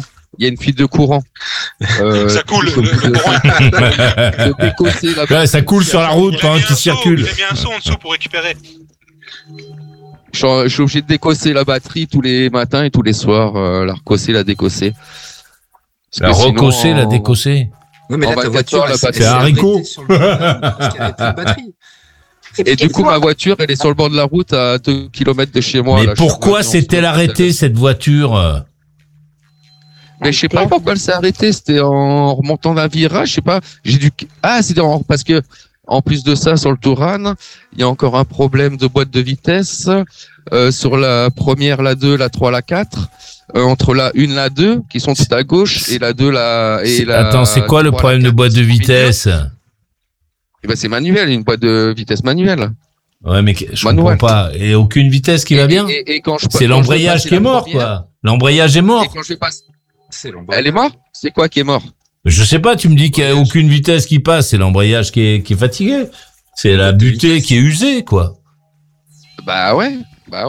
[SPEAKER 2] Ça coule.
[SPEAKER 4] De décausser la
[SPEAKER 1] Ouais, ça coule sur la route pendant qu'il circule.
[SPEAKER 2] J'ai mis un saut en dessous pour récupérer.
[SPEAKER 4] Je suis obligé de décosser la batterie tous les matins et tous les soirs, la recosser, la décosser.
[SPEAKER 1] La
[SPEAKER 4] Parce que sinon,
[SPEAKER 1] recosser, la décosser.
[SPEAKER 3] Oui, mais
[SPEAKER 4] En
[SPEAKER 3] là, ta
[SPEAKER 4] 24
[SPEAKER 3] voiture,
[SPEAKER 4] heures, la
[SPEAKER 3] elle s'est
[SPEAKER 4] batterie.
[SPEAKER 1] C'est un
[SPEAKER 3] arrêtée
[SPEAKER 1] haricot.
[SPEAKER 3] sur le bord parce qu'elle avait plus de batterie.
[SPEAKER 4] Et du coup, ma voiture, elle est sur le bord de la route à 2 km de chez moi.
[SPEAKER 1] Mais
[SPEAKER 4] là, je
[SPEAKER 1] pourquoi
[SPEAKER 4] suis revenu en
[SPEAKER 1] s'est-elle
[SPEAKER 4] Suède.
[SPEAKER 1] arrêtée, cette voiture?
[SPEAKER 4] Mais je sais pas pourquoi elle s'est arrêtée. C'était en remontant d'un virage. Je sais pas. C'était parce que, en plus de ça, sur le Touran, il y a encore un problème de boîte de vitesse, sur la première, la 2, la 3, la 4. Entre la 1, la 2, qui sont toutes à gauche, et la 2,
[SPEAKER 1] Attends, c'est quoi le
[SPEAKER 4] 3,
[SPEAKER 1] problème
[SPEAKER 4] la
[SPEAKER 1] de
[SPEAKER 4] 4,
[SPEAKER 1] boîte de
[SPEAKER 4] qui sont
[SPEAKER 1] vitesse?
[SPEAKER 4] Eh ben, c'est manuel, une boîte de vitesse manuelle.
[SPEAKER 1] Ouais, mais je
[SPEAKER 4] Manuel.
[SPEAKER 1] comprends pas. Et aucune vitesse qui va bien?
[SPEAKER 4] Et quand je-
[SPEAKER 1] C'est
[SPEAKER 4] quand je vais
[SPEAKER 1] l'embrayage
[SPEAKER 4] passer
[SPEAKER 1] qui est
[SPEAKER 4] la
[SPEAKER 1] mort,
[SPEAKER 4] première,
[SPEAKER 1] quoi. L'embrayage est
[SPEAKER 4] Et
[SPEAKER 1] mort.
[SPEAKER 4] quand je vais passer,
[SPEAKER 3] C'est l'embrayage.
[SPEAKER 4] elle est morte? C'est quoi qui est mort?
[SPEAKER 1] Je sais pas, tu me dis qu'il y a aucune vitesse qui passe, c'est l'embrayage qui est fatigué. C'est la butée qui est usée, quoi.
[SPEAKER 4] Bah ouais. Bah,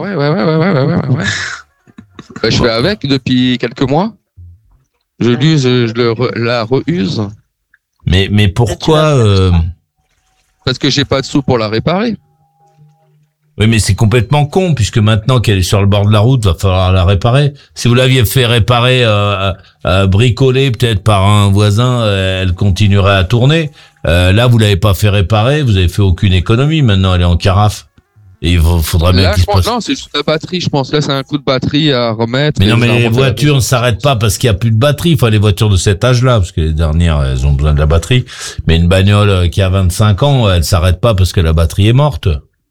[SPEAKER 4] je fais avec depuis quelques mois. Je l'use, la reuse.
[SPEAKER 1] Mais pourquoi,
[SPEAKER 4] Parce que j'ai pas de sous pour la réparer.
[SPEAKER 1] Oui, mais c'est complètement con, puisque maintenant qu'elle est sur le bord de la route, va falloir la réparer. Si vous l'aviez fait réparer, bricoler peut-être par un voisin, elle continuerait à tourner. Là, vous l'avez pas fait réparer, vous avez fait aucune économie. Maintenant, elle est en carafe. Et il faudra bien
[SPEAKER 4] Là,
[SPEAKER 1] qu'il
[SPEAKER 4] je
[SPEAKER 1] se
[SPEAKER 4] pense,
[SPEAKER 1] passe.
[SPEAKER 4] non, c'est juste la batterie, je pense. Là, c'est un coup de batterie à remettre.
[SPEAKER 1] Mais non,
[SPEAKER 4] Et
[SPEAKER 1] mais
[SPEAKER 4] je vais
[SPEAKER 1] les
[SPEAKER 4] remonter la
[SPEAKER 1] voitures ne s'arrêtent pas parce qu'il y a plus de batterie. Enfin, les voitures de cet âge-là, parce que les dernières, elles ont besoin de la batterie. Mais une bagnole qui a 25 ans, elle s'arrête pas parce que la batterie est morte.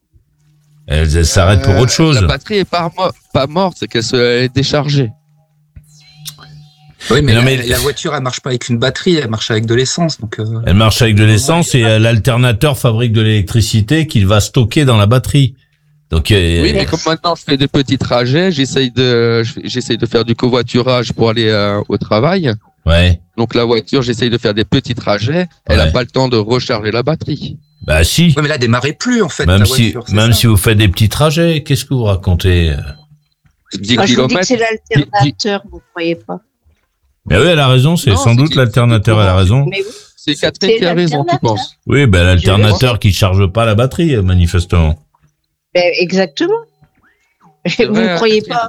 [SPEAKER 1] Elle s'arrête pour autre chose.
[SPEAKER 4] La batterie est pas morte, c'est elle est déchargée.
[SPEAKER 3] Oui, mais,
[SPEAKER 1] Non, mais-
[SPEAKER 3] la voiture, elle marche pas avec une batterie, elle marche avec de l'essence. Donc,
[SPEAKER 1] Elle marche avec de l'essence et l'alternateur fabrique de l'électricité qu'il va stocker dans la batterie. Donc,
[SPEAKER 4] Oui, mais comme maintenant je fais des petits trajets, j'essaye de faire du covoiturage pour aller au travail.
[SPEAKER 1] ouais.
[SPEAKER 4] Donc la voiture, j'essaye de faire des petits trajets. Elle
[SPEAKER 1] Ouais.
[SPEAKER 4] a pas le temps de recharger la batterie.
[SPEAKER 1] Bah, si.
[SPEAKER 3] ouais, mais là, démarrez plus, en fait,
[SPEAKER 1] Même
[SPEAKER 3] ta
[SPEAKER 1] si,
[SPEAKER 3] voiture. c'est
[SPEAKER 1] même
[SPEAKER 3] ça.
[SPEAKER 1] si vous faites des petits trajets, qu'est-ce que vous racontez?
[SPEAKER 4] 10
[SPEAKER 6] Moi, je vous dis que
[SPEAKER 4] kilomètres.
[SPEAKER 6] c'est l'alternateur, vous ne croyez pas.
[SPEAKER 1] Mais oui, elle a raison, c'est
[SPEAKER 4] Non,
[SPEAKER 1] sans
[SPEAKER 4] c'est
[SPEAKER 1] doute
[SPEAKER 4] qu'il-
[SPEAKER 1] l'alternateur, elle a raison.
[SPEAKER 6] Mais oui,
[SPEAKER 4] C'est Catherine qui a raison, tu
[SPEAKER 6] l'alternateur.
[SPEAKER 4] penses?
[SPEAKER 1] Oui, ben, l'alternateur qui charge pas la batterie, manifestement.
[SPEAKER 6] Ben, exactement. Vous
[SPEAKER 4] vrai,
[SPEAKER 6] ne croyez
[SPEAKER 4] Catherine.
[SPEAKER 6] pas.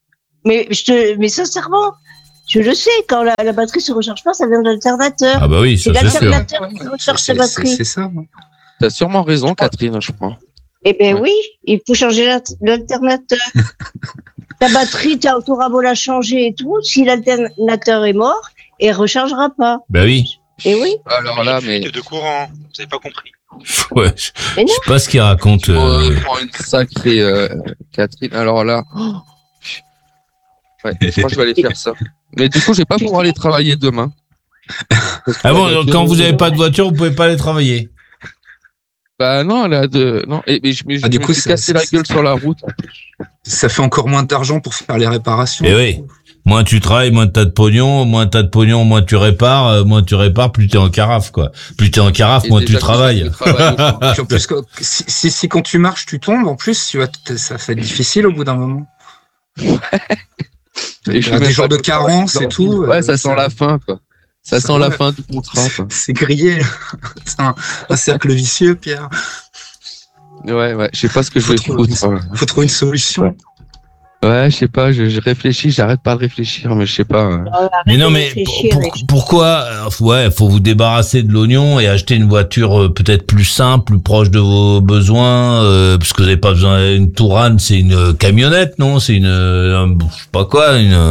[SPEAKER 6] Mais sincèrement, je le sais, quand la batterie se recharge pas, ça vient de l'alternateur.
[SPEAKER 1] Ah bah oui,
[SPEAKER 6] C'est
[SPEAKER 1] ça c'est sûr.
[SPEAKER 6] l'alternateur qui recharge sa batterie.
[SPEAKER 3] C'est ça. hein.
[SPEAKER 4] T'as sûrement raison, Catherine, je crois.
[SPEAKER 6] Eh ben oui, il faut changer l'alternateur. Ta batterie, t'auras beau la changer et tout, si l'alternateur est mort, elle rechargera pas.
[SPEAKER 1] Bah oui.
[SPEAKER 6] Et oui.
[SPEAKER 4] Alors là, mais
[SPEAKER 2] Fuite de courant, vous avez pas compris.
[SPEAKER 1] Ouais, je
[SPEAKER 6] Mais non.
[SPEAKER 1] sais pas ce qu'il raconte.
[SPEAKER 4] je prends une sacrée Catherine. Alors là, ouais, je crois que je vais aller faire ça. Mais du coup, je vais pas pouvoir aller travailler demain. Parce que
[SPEAKER 1] Ah bon,
[SPEAKER 4] la voiture-
[SPEAKER 1] quand vous avez pas de voiture, vous pouvez pas aller travailler.
[SPEAKER 4] Bah non, elle a non. Mais je
[SPEAKER 3] Ah, du
[SPEAKER 4] me
[SPEAKER 3] coup,
[SPEAKER 4] suis
[SPEAKER 3] ça-
[SPEAKER 4] cassé la gueule sur la route.
[SPEAKER 3] Ça fait encore moins d'argent pour faire les réparations.
[SPEAKER 1] Eh oui. Moins tu travailles, moins t'as de pognon, moins tu répares, plus t'es en carafe, quoi. Plus t'es en carafe,
[SPEAKER 4] Et
[SPEAKER 1] moins
[SPEAKER 4] déjà
[SPEAKER 1] tu
[SPEAKER 4] que
[SPEAKER 1] travailles.
[SPEAKER 4] je travaille
[SPEAKER 3] Puis en plus, si quand tu marches, tu tombes, en plus, ça fait difficile au bout d'un moment. Il y a des jours de carence et tout.
[SPEAKER 4] Ouais, ça sent la fin, quoi. Ça sent la fin du contrat, quoi.
[SPEAKER 3] C'est grillé. C'est un cercle vicieux, Pierre.
[SPEAKER 4] Ouais, je sais pas ce que je vais foutre.
[SPEAKER 3] Faut trouver une solution.
[SPEAKER 4] Ouais, je sais pas, je réfléchis, j'arrête pas de réfléchir, mais je sais pas.
[SPEAKER 1] Mais non, mais pourquoi faut vous débarrasser de l'oignon et acheter une voiture peut-être plus simple, plus proche de vos besoins, parce que vous n'avez pas besoin d'une Tourane, c'est une camionnette, non? C'est je sais pas quoi,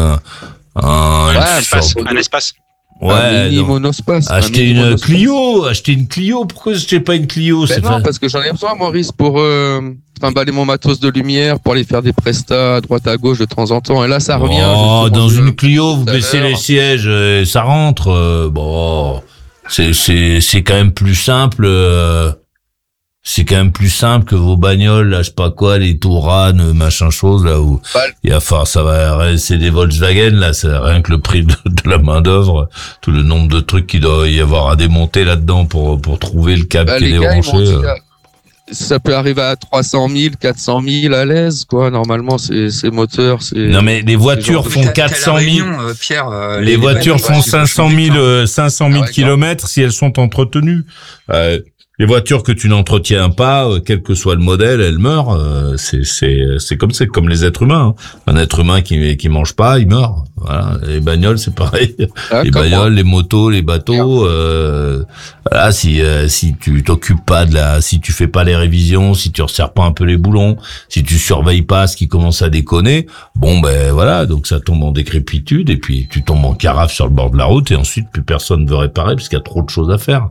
[SPEAKER 2] un espace.
[SPEAKER 1] Ouais, acheter une Clio. Pourquoi vous achetez pas une Clio?
[SPEAKER 4] Parce que j'en ai besoin, Maurice, pour trimballer mon matos de lumière, pour aller faire des prestats à droite à gauche de temps en temps. Et là, ça revient.
[SPEAKER 1] Dans une Clio, vous baissez les sièges, et ça rentre. C'est quand même plus simple. C'est quand même plus simple que vos bagnoles, là, je sais pas quoi, les Touranes, machin chose, là où c'est des Volkswagen, là, c'est rien que le prix de la main d'œuvre, tout le nombre de trucs qu'il doit y avoir à démonter là-dedans pour trouver le câble qui est débranché.
[SPEAKER 4] Ça peut arriver à 300 000, 400 000 à l'aise, quoi. Normalement, c'est moteur, c'est.
[SPEAKER 1] Non, mais les voitures font 400 000.
[SPEAKER 3] Pierre,
[SPEAKER 1] les voitures font 500 000 kilomètres si elles sont entretenues. Les voitures que tu n'entretiens pas, quel que soit le modèle, elles meurent. C'est comme les êtres humains. Hein. Un être humain qui mange pas, il meurt. Voilà. Les bagnoles, c'est pareil. Les bagnoles, les motos, les bateaux. Voilà. Si tu t'occupes pas si tu fais pas les révisions, si tu resserres pas un peu les boulons, si tu surveilles pas ce qui commence à déconner, voilà. Donc ça tombe en décrépitude et puis tu tombes en carafe sur le bord de la route et ensuite plus personne ne veut réparer parce qu'il y a trop de choses à faire.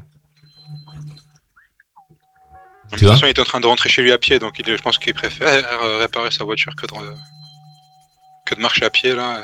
[SPEAKER 2] De toute façon, il est en train de rentrer chez lui à pied, donc je pense qu'il préfère réparer sa voiture que de marcher à pied, là.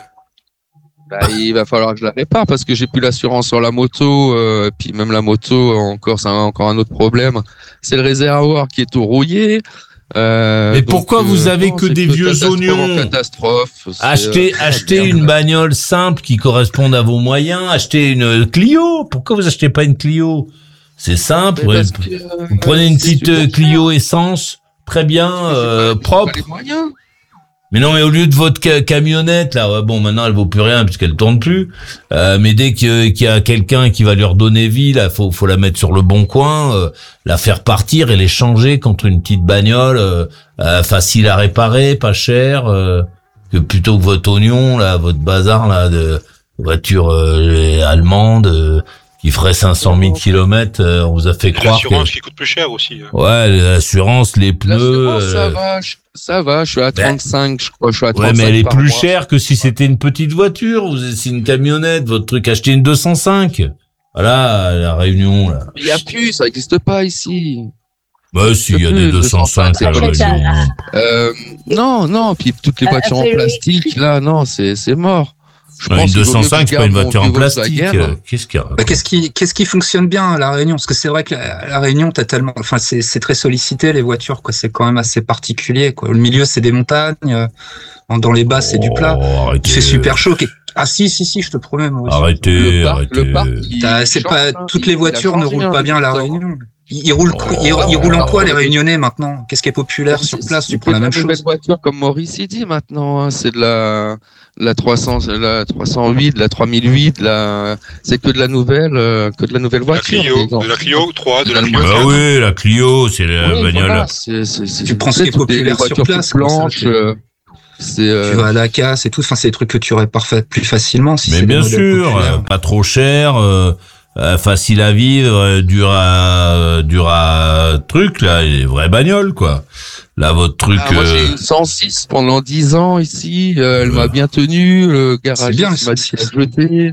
[SPEAKER 4] Il va falloir que je la répare parce que j'ai plus l'assurance sur la moto, puis même la moto, c'est encore un autre problème. C'est le réservoir qui est tout rouillé.
[SPEAKER 1] Mais pourquoi vous avez que des vieux oignons?
[SPEAKER 4] Catastrophe.
[SPEAKER 1] Achetez une bagnole simple qui corresponde à vos moyens. Achetez une Clio. Pourquoi vous achetez pas une Clio? C'est simple. Vous prenez une petite Clio essence, très bien, propre. Mais non, mais au lieu de votre camionnette, là, maintenant elle vaut plus rien puisqu'elle tourne plus. Mais dès qu'il y a quelqu'un qui va lui redonner vie, là, faut la mettre sur le bon coin, la faire partir et l'échanger contre une petite bagnole facile à réparer, pas cher, que plutôt que votre oignon, là, votre bazar là de voiture allemande. Qui ferait 500 000 kilomètres, on vous a fait croire
[SPEAKER 2] l'assurance qui coûte plus cher aussi.
[SPEAKER 1] Ouais, l'assurance, les pneus.
[SPEAKER 4] Ça va, je suis à 35, je crois,
[SPEAKER 1] Ouais, mais elle est plus chère que si c'était une petite voiture, c'est une camionnette, votre truc, achetez une 205. Voilà, la Réunion, là.
[SPEAKER 4] Il y a plus, ça n'existe pas ici.
[SPEAKER 1] Si, il y a des 205 à la Réunion.
[SPEAKER 4] Non, puis toutes les voitures en plastique, là, non, c'est mort.
[SPEAKER 1] Une 205, c'est pas une voiture en plastique. Qu'est-ce qu'il y a?
[SPEAKER 3] Qu'est-ce qui fonctionne bien à La Réunion? Parce que c'est vrai que la Réunion, c'est très sollicité, les voitures, quoi. C'est quand même assez particulier, quoi. Le milieu, c'est des montagnes. Dans les bas, c'est du plat. Il fait super chaud. Si, je te promets, moi aussi.
[SPEAKER 1] Arrêtez.
[SPEAKER 4] Le parc,
[SPEAKER 3] toutes les voitures ne roulent pas bien à La Réunion. Ils roulent en quoi, les Réunionnais, maintenant? Qu'est-ce qui est populaire sur place? Tu prends la même chose.
[SPEAKER 4] Une voiture, comme Maurice il dit maintenant, hein. C'est de la 300, la 308, la 3008, c'est que de la nouvelle voiture.
[SPEAKER 2] De la Clio 3, de la Clio
[SPEAKER 1] 4. oui, la Clio, c'est la bagnole.
[SPEAKER 3] Voilà, tu prends ce qui est populaire sur place.
[SPEAKER 4] Blanche,
[SPEAKER 3] tu vas à Dakar, c'est tout. Enfin, c'est des trucs que tu répares plus facilement.
[SPEAKER 1] Mais bien sûr, pas trop cher. Facile à vivre, dur à truc, là, les vraies bagnoles, quoi. Là, votre truc...
[SPEAKER 4] moi, j'ai une 106 pendant 10 ans ici, elle m'a bien tenu, le garagiste m'a dit de jeter.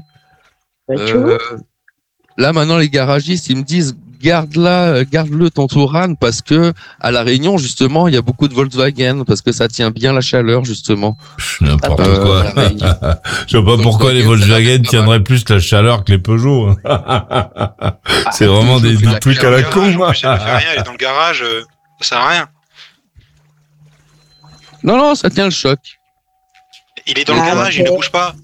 [SPEAKER 4] Là, maintenant, les garagistes, ils me disent, garde-le ton Tourane, parce que, à La Réunion, justement, il y a beaucoup de Volkswagen, parce que ça tient bien la chaleur, justement.
[SPEAKER 1] N'importe quoi. Je sais pas pourquoi les Volkswagen tiendraient plus la chaleur que les Peugeot. C'est vraiment des trucs à la con.
[SPEAKER 2] Ça fait rien, il est dans le garage, ça sert à rien.
[SPEAKER 4] Non, ça tient le choc.
[SPEAKER 2] Il est dans le garage, il ne bouge pas.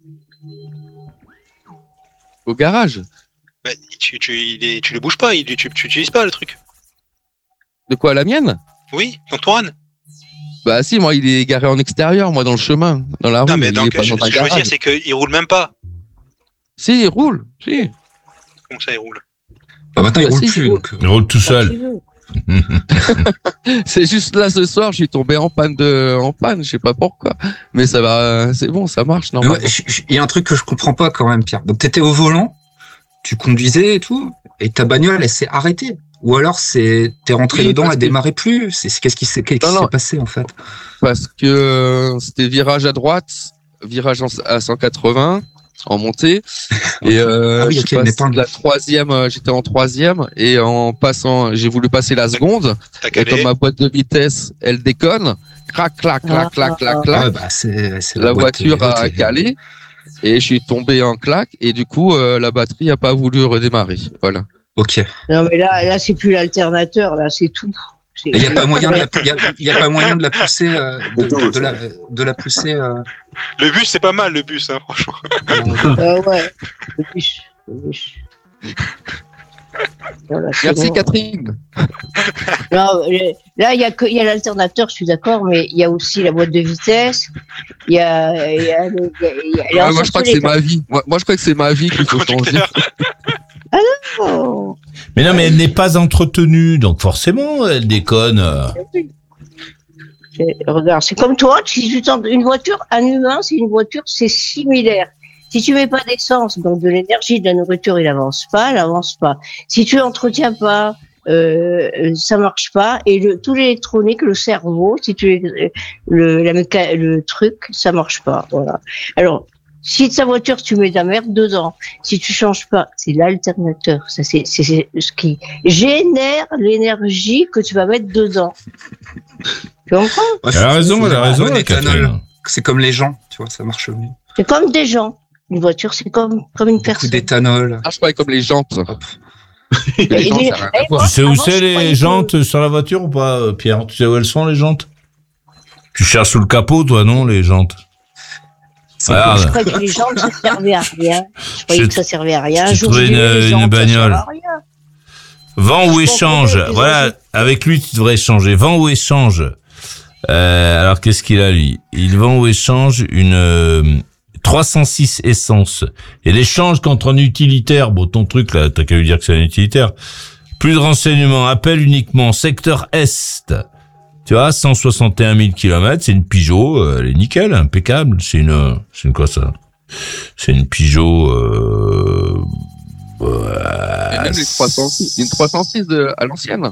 [SPEAKER 4] Au garage?
[SPEAKER 2] Tu le bouges pas, tu utilises pas le truc.
[SPEAKER 4] De quoi, la mienne?
[SPEAKER 2] Oui, ton Tourane.
[SPEAKER 4] Bah si, moi il est garé en extérieur, moi dans le chemin, dans la rue.
[SPEAKER 2] Non, mais
[SPEAKER 4] il
[SPEAKER 2] donc,
[SPEAKER 4] est pas
[SPEAKER 2] ce
[SPEAKER 4] dans un
[SPEAKER 2] que je veux dire,
[SPEAKER 4] garage.
[SPEAKER 2] c'est qu'il roule même pas.
[SPEAKER 4] Si, il roule. Si.
[SPEAKER 2] Comment ça, il roule?
[SPEAKER 3] Bah, maintenant, il
[SPEAKER 4] Bah,
[SPEAKER 3] roule
[SPEAKER 4] si,
[SPEAKER 3] plus.
[SPEAKER 4] il roule.
[SPEAKER 3] Donc,
[SPEAKER 1] Il roule tout
[SPEAKER 6] Quand
[SPEAKER 1] seul.
[SPEAKER 6] tu veux.
[SPEAKER 4] C'est juste là ce soir, je suis tombé en panne, je sais pas pourquoi. Mais ça va, c'est bon, ça marche
[SPEAKER 3] mais
[SPEAKER 4] normalement.
[SPEAKER 3] ouais, il y a un truc que je comprends pas quand même, Pierre. Donc, t'étais au volant, tu conduisais et tout, et ta bagnole, elle s'est arrêtée. Ou alors, t'es rentré
[SPEAKER 4] Oui,
[SPEAKER 3] dedans,
[SPEAKER 4] parce
[SPEAKER 3] elle
[SPEAKER 4] que-
[SPEAKER 3] démarrait plus. Qu'est-ce qui s'est
[SPEAKER 4] Non.
[SPEAKER 3] passé, en fait?
[SPEAKER 4] Parce que c'était virage à droite, virage à 180 en montée. Et
[SPEAKER 3] Ah oui,
[SPEAKER 4] je
[SPEAKER 3] ok,
[SPEAKER 4] passe
[SPEAKER 3] une épingle.
[SPEAKER 4] la troisième, j'étais en troisième et en passant, j'ai voulu passer la seconde.
[SPEAKER 2] T'as
[SPEAKER 4] Et comme
[SPEAKER 2] calé.
[SPEAKER 4] ma boîte de vitesse, elle déconne, crac, clac, clac, clac, clac,
[SPEAKER 3] Ah,
[SPEAKER 4] clac.
[SPEAKER 3] bah, c'est
[SPEAKER 4] La
[SPEAKER 3] boîte
[SPEAKER 4] voiture
[SPEAKER 3] pilote,
[SPEAKER 4] a calé et je suis tombé en claque et du coup la batterie a pas voulu redémarrer. Voilà.
[SPEAKER 3] Ok.
[SPEAKER 6] Non, mais là, c'est plus l'alternateur, là, c'est tout.
[SPEAKER 3] Il n'y a pas moyen de la pousser, de la pousser.
[SPEAKER 2] Le bus, c'est pas mal, le bus, hein, franchement.
[SPEAKER 6] Ouais, le bus. Voilà, c'est
[SPEAKER 4] Merci
[SPEAKER 6] bon.
[SPEAKER 4] Catherine.
[SPEAKER 6] Non, là, il y a l'alternateur, je suis d'accord, mais il y a aussi la boîte de vitesse. Il y a
[SPEAKER 4] Ah, moi je crois que c'est ma vie. Moi je crois que c'est ma vie qu'il faut changer.
[SPEAKER 2] Conducteur.
[SPEAKER 6] Oh.
[SPEAKER 1] Mais non, mais elle n'est pas entretenue, donc forcément, elle déconne.
[SPEAKER 6] Regarde, c'est comme toi, si tu tentes une voiture, un humain, c'est une voiture, c'est similaire. Si tu mets pas d'essence, donc de l'énergie, de la nourriture, il avance pas, elle avance pas. Si tu l'entretiens pas, ça marche pas. Et tout l'électronique, le cerveau, si tu le truc, ça marche pas. Voilà. Alors, si ta voiture, tu mets de la merde dedans, si tu changes pas, c'est l'alternateur. Ça, c'est ce qui génère l'énergie que tu vas mettre dedans. Tu comprends?
[SPEAKER 1] Elle a raison,
[SPEAKER 3] Ouais,
[SPEAKER 1] Catherine.
[SPEAKER 3] C'est comme les gens, tu vois, ça marche mieux.
[SPEAKER 6] C'est comme des gens. Une voiture, c'est comme une
[SPEAKER 3] Beaucoup
[SPEAKER 6] personne.
[SPEAKER 3] d'éthanol.
[SPEAKER 4] Ah je crois comme les jantes.
[SPEAKER 6] Et
[SPEAKER 4] Les jantes,
[SPEAKER 6] les-
[SPEAKER 4] ça a rien à
[SPEAKER 6] eh,
[SPEAKER 4] voir.
[SPEAKER 1] Tu sais où
[SPEAKER 6] Avant, je
[SPEAKER 1] c'est
[SPEAKER 6] croyais
[SPEAKER 1] les
[SPEAKER 6] que-
[SPEAKER 1] jantes sur la voiture ou pas, Pierre? Tu sais où elles sont, les jantes? Tu cherches sous le capot, toi, non, les jantes?
[SPEAKER 6] Je
[SPEAKER 1] Regarde,
[SPEAKER 6] croyais que les jantes, ça servait à rien. Je croyais
[SPEAKER 1] J'ai-
[SPEAKER 6] que ça servait à rien. Un
[SPEAKER 1] j'ai
[SPEAKER 6] jour,
[SPEAKER 1] trouvé
[SPEAKER 6] j'ai vu les
[SPEAKER 1] une
[SPEAKER 6] jantes, ça
[SPEAKER 1] bagnole.
[SPEAKER 6] sert à rien.
[SPEAKER 1] vend ou
[SPEAKER 6] Je
[SPEAKER 1] échange.
[SPEAKER 6] comprends,
[SPEAKER 1] Voilà,
[SPEAKER 6] les
[SPEAKER 1] avec lui, tu devrais échanger. Vend ou échange. Alors, qu'est-ce qu'il a, lui? Il vend ou échange une 306 essence. Et l'échange contre un utilitaire, bon, ton truc, là, t'as qu'à lui dire que c'est un utilitaire. Plus de renseignements, appel uniquement, secteur Est. Tu vois, 161 000 km, c'est une Peugeot, elle est nickel, impeccable. C'est une quoi, ça? C'est une Peugeot,
[SPEAKER 4] Et même les 306, une 306 à l'ancienne.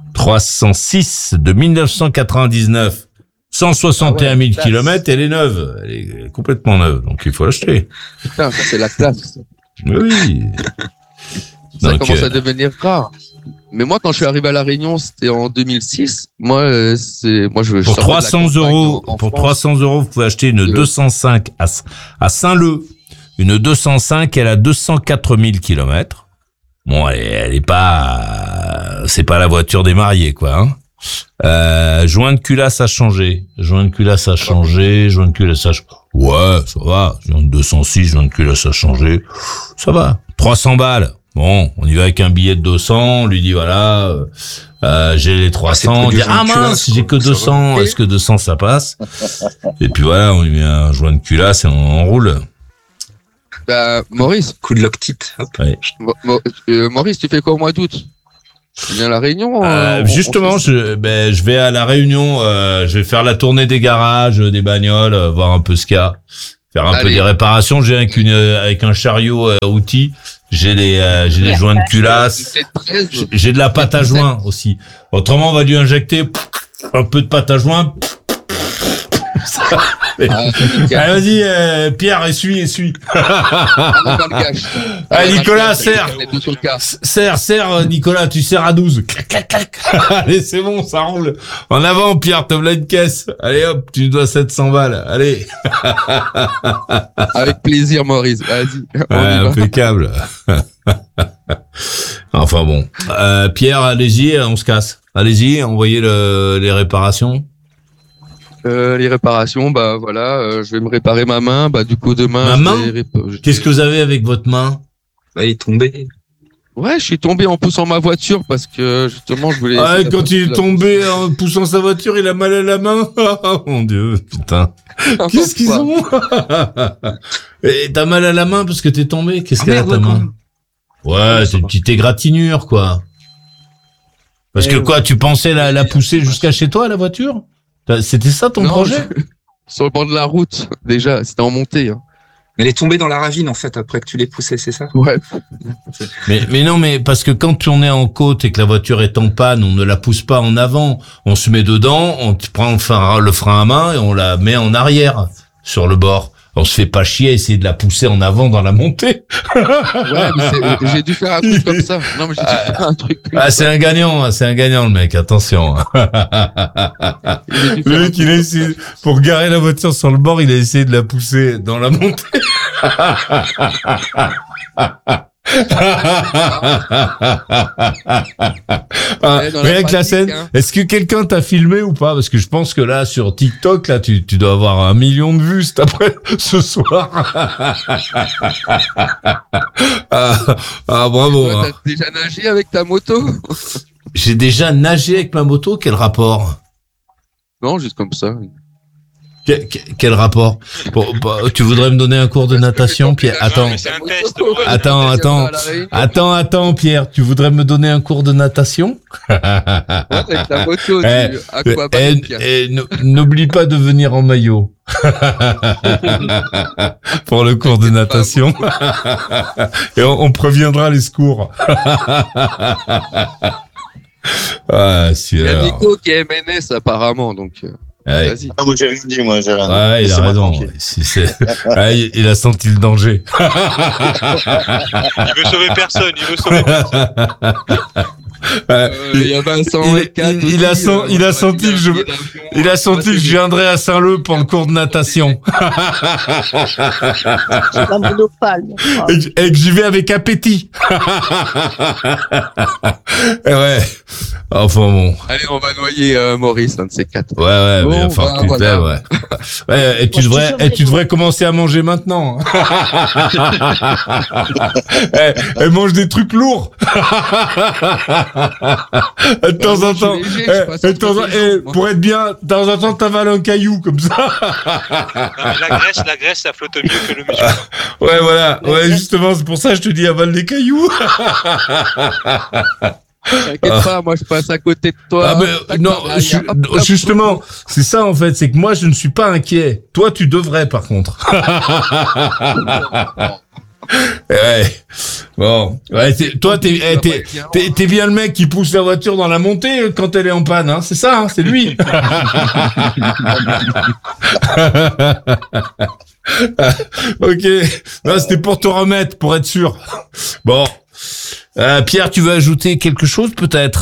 [SPEAKER 1] 306 de 1999. 161 000
[SPEAKER 4] classe.
[SPEAKER 1] km, elle est neuve. Elle est complètement neuve, donc il faut l'acheter.
[SPEAKER 4] Putain, ça c'est la classe.
[SPEAKER 1] Mais oui.
[SPEAKER 4] Ça
[SPEAKER 1] Donc,
[SPEAKER 4] commence à devenir rare. Mais moi, quand je suis arrivé à La Réunion, c'était en 2006. Moi, je
[SPEAKER 1] Pour
[SPEAKER 4] sortais de la
[SPEAKER 1] 300
[SPEAKER 4] campagne
[SPEAKER 1] euros,
[SPEAKER 4] en
[SPEAKER 1] pour
[SPEAKER 4] France.
[SPEAKER 1] 300 euros, vous pouvez acheter une
[SPEAKER 4] Le-
[SPEAKER 1] 205 à Saint-Leu. Une 205, elle a 204 000 km. Bon, elle est pas, c'est pas la voiture des mariés, quoi, hein. Joint de culasse a changé. Joint de culasse a changé. Joint de culasse a changé. Ouais, ça va. Joint de 206, joint de culasse a changé. Ça va. 300 balles. Bon, on y va avec un billet de 200. On lui dit voilà, j'ai les 300. On
[SPEAKER 3] c'est
[SPEAKER 1] dit
[SPEAKER 3] plus du
[SPEAKER 1] ah
[SPEAKER 3] joint de
[SPEAKER 1] mince,
[SPEAKER 3] culasse,
[SPEAKER 1] j'ai que
[SPEAKER 3] quoi. Ça
[SPEAKER 1] 200.
[SPEAKER 3] va.
[SPEAKER 1] Est-ce que 200 ça passe? Et puis voilà, on lui met un joint de culasse et on roule.
[SPEAKER 4] Bah, Maurice,
[SPEAKER 3] Coup de loctite. Hop.
[SPEAKER 4] Maurice, tu fais quoi au mois d'août? Tu viens à La Réunion?
[SPEAKER 1] Justement, je vais à la Réunion. Je vais faire la tournée des garages, des bagnoles, voir un peu ce qu'il y a, faire un peu
[SPEAKER 4] Allez.
[SPEAKER 1] des réparations. J'ai avec un chariot outil. J'ai des joints de culasse. J'ai de la pâte à joint aussi. Autrement, on va lui injecter un peu de pâte à joint. Allez, vas-y, Pierre, essuie. Allez, Nicolas, serre. Serre, Nicolas, tu serres à 12. Clac, clac, clac. Allez, c'est bon, ça roule. En avant, Pierre, te voilà une caisse. Allez, hop, tu nous dois 700 balles. Allez.
[SPEAKER 4] Avec plaisir, Maurice. Vas-y. On
[SPEAKER 1] Ouais,
[SPEAKER 4] y va.
[SPEAKER 1] impeccable. Enfin bon. Pierre, allez-y, on se casse. Allez-y, envoyez les réparations.
[SPEAKER 4] Les réparations, bah voilà, je vais me réparer ma main. Bah du coup demain.
[SPEAKER 1] Ma
[SPEAKER 4] je
[SPEAKER 1] main
[SPEAKER 4] vais
[SPEAKER 1] Qu'est-ce que vous avez avec votre main?
[SPEAKER 3] Bah, il est tombé.
[SPEAKER 4] Ouais, je suis tombé en poussant ma voiture parce que justement je voulais.
[SPEAKER 1] Ah, quand il est tombé en poussant sa voiture, il a mal à la main. Oh mon Dieu, putain. Qu'est-ce qu'ils ont? Et t'as mal à la main parce que t'es tombé? Qu'est-ce qu'elle a ta main? Ouais, c'est une petite égratignure, quoi. Parce que quoi, tu pensais la pousser jusqu'à chez toi, la voiture? C'était ça ton projet?
[SPEAKER 4] Sur le bord de la route, déjà, c'était en montée. Hein.
[SPEAKER 3] Elle est tombée dans la ravine, en fait, après que tu l'aies poussée, c'est ça?
[SPEAKER 4] Ouais.
[SPEAKER 1] Mais non, mais parce que quand on est en côte et que la voiture est en panne, on ne la pousse pas en avant. On se met dedans, on prend le frein à main et on la met en arrière, sur le bord. On se fait pas chier à essayer de la pousser en avant dans la montée.
[SPEAKER 4] Ouais, mais j'ai dû faire un truc comme ça. Non, mais j'ai dû faire un truc comme ça.
[SPEAKER 1] C'est un gagnant, le mec, attention. Le mec, il a essayé, pour garer la voiture sur le bord, il a essayé de la pousser dans la montée. Rien que la scène, hein. Est-ce que quelqu'un t'a filmé ou pas? Parce que je pense que là, sur TikTok, là, tu dois avoir 1 million de vues ce soir. Bravo.
[SPEAKER 4] Toi, t'as déjà nagé avec ta moto?
[SPEAKER 1] J'ai déjà nagé avec ma moto, quel rapport?
[SPEAKER 4] Non, juste comme ça.
[SPEAKER 1] Quel rapport? Tu voudrais me donner un cours de natation, Pierre? Attends, Pierre. Tu voudrais me donner un cours de natation?
[SPEAKER 4] Avec ta moto,
[SPEAKER 1] n'oublie pas de venir en maillot. Pour le cours de natation. Et on préviendra les secours.
[SPEAKER 4] Il y a Nico qui est MNS apparemment, donc...
[SPEAKER 1] Ouais.
[SPEAKER 4] Vas-y.
[SPEAKER 5] Ah, moi, j'ai rien dit, moi, j'ai rien dit.
[SPEAKER 1] Ouais, il a raison. Il a senti le danger.
[SPEAKER 2] Il veut sauver personne,
[SPEAKER 4] Il y a Vincent
[SPEAKER 1] il a senti que je viendrais à Saint-Leu pour le cours de natation. Et que j'y vais avec appétit. Ouais. Enfin bon.
[SPEAKER 4] Allez, on va noyer Maurice, un de ces 4.
[SPEAKER 1] Ouais, mais enfin, voilà. Ouais. Et tu devrais commencer à manger maintenant. Elle mange des trucs lourds. De temps en temps, pour être bien, de temps en temps, t'avales un caillou comme ça.
[SPEAKER 2] La graisse, ça flotte mieux que le muscle.
[SPEAKER 1] Ouais, voilà. Ouais, justement, c'est pour ça que je te dis avale des cailloux.
[SPEAKER 4] T'inquiète pas, moi je passe à côté de toi.
[SPEAKER 1] Justement, c'est ça en fait, c'est que moi je ne suis pas inquiet. Toi, tu devrais par contre. Ouais. Bon. Ouais, toi, t'es bien le mec qui pousse la voiture dans la montée quand elle est en panne, hein. C'est ça, hein, c'est lui. Ok. Non, c'était pour te remettre, pour être sûr. Bon. Pierre, tu veux ajouter quelque chose, peut-être?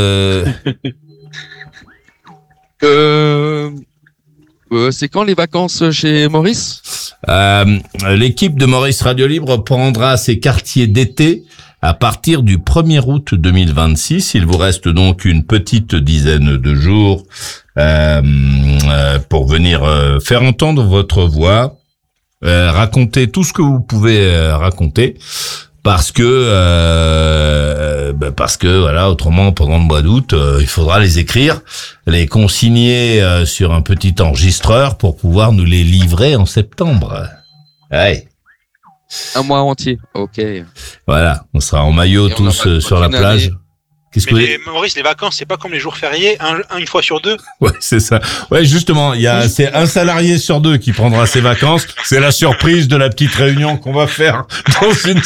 [SPEAKER 4] C'est quand les vacances chez Maurice?
[SPEAKER 1] L'équipe de Maurice Radio Libre prendra ses quartiers d'été à partir du 1er août 2026. Il vous reste donc une petite dizaine de jours pour venir faire entendre votre voix, raconter tout ce que vous pouvez raconter. Parce que voilà, autrement pendant le mois d'août, il faudra les écrire, les consigner sur un petit enregistreur pour pouvoir nous les livrer en septembre. Ouais.
[SPEAKER 4] Un mois entier. Ok.
[SPEAKER 1] Voilà, on sera en maillot tous sur la plage.
[SPEAKER 2] Maurice, les vacances, c'est pas comme les jours fériés, une fois sur 2.
[SPEAKER 1] Ouais, c'est ça. Ouais, justement, c'est un salarié sur 2 qui prendra ses vacances. C'est la surprise de la petite réunion qu'on va faire dans une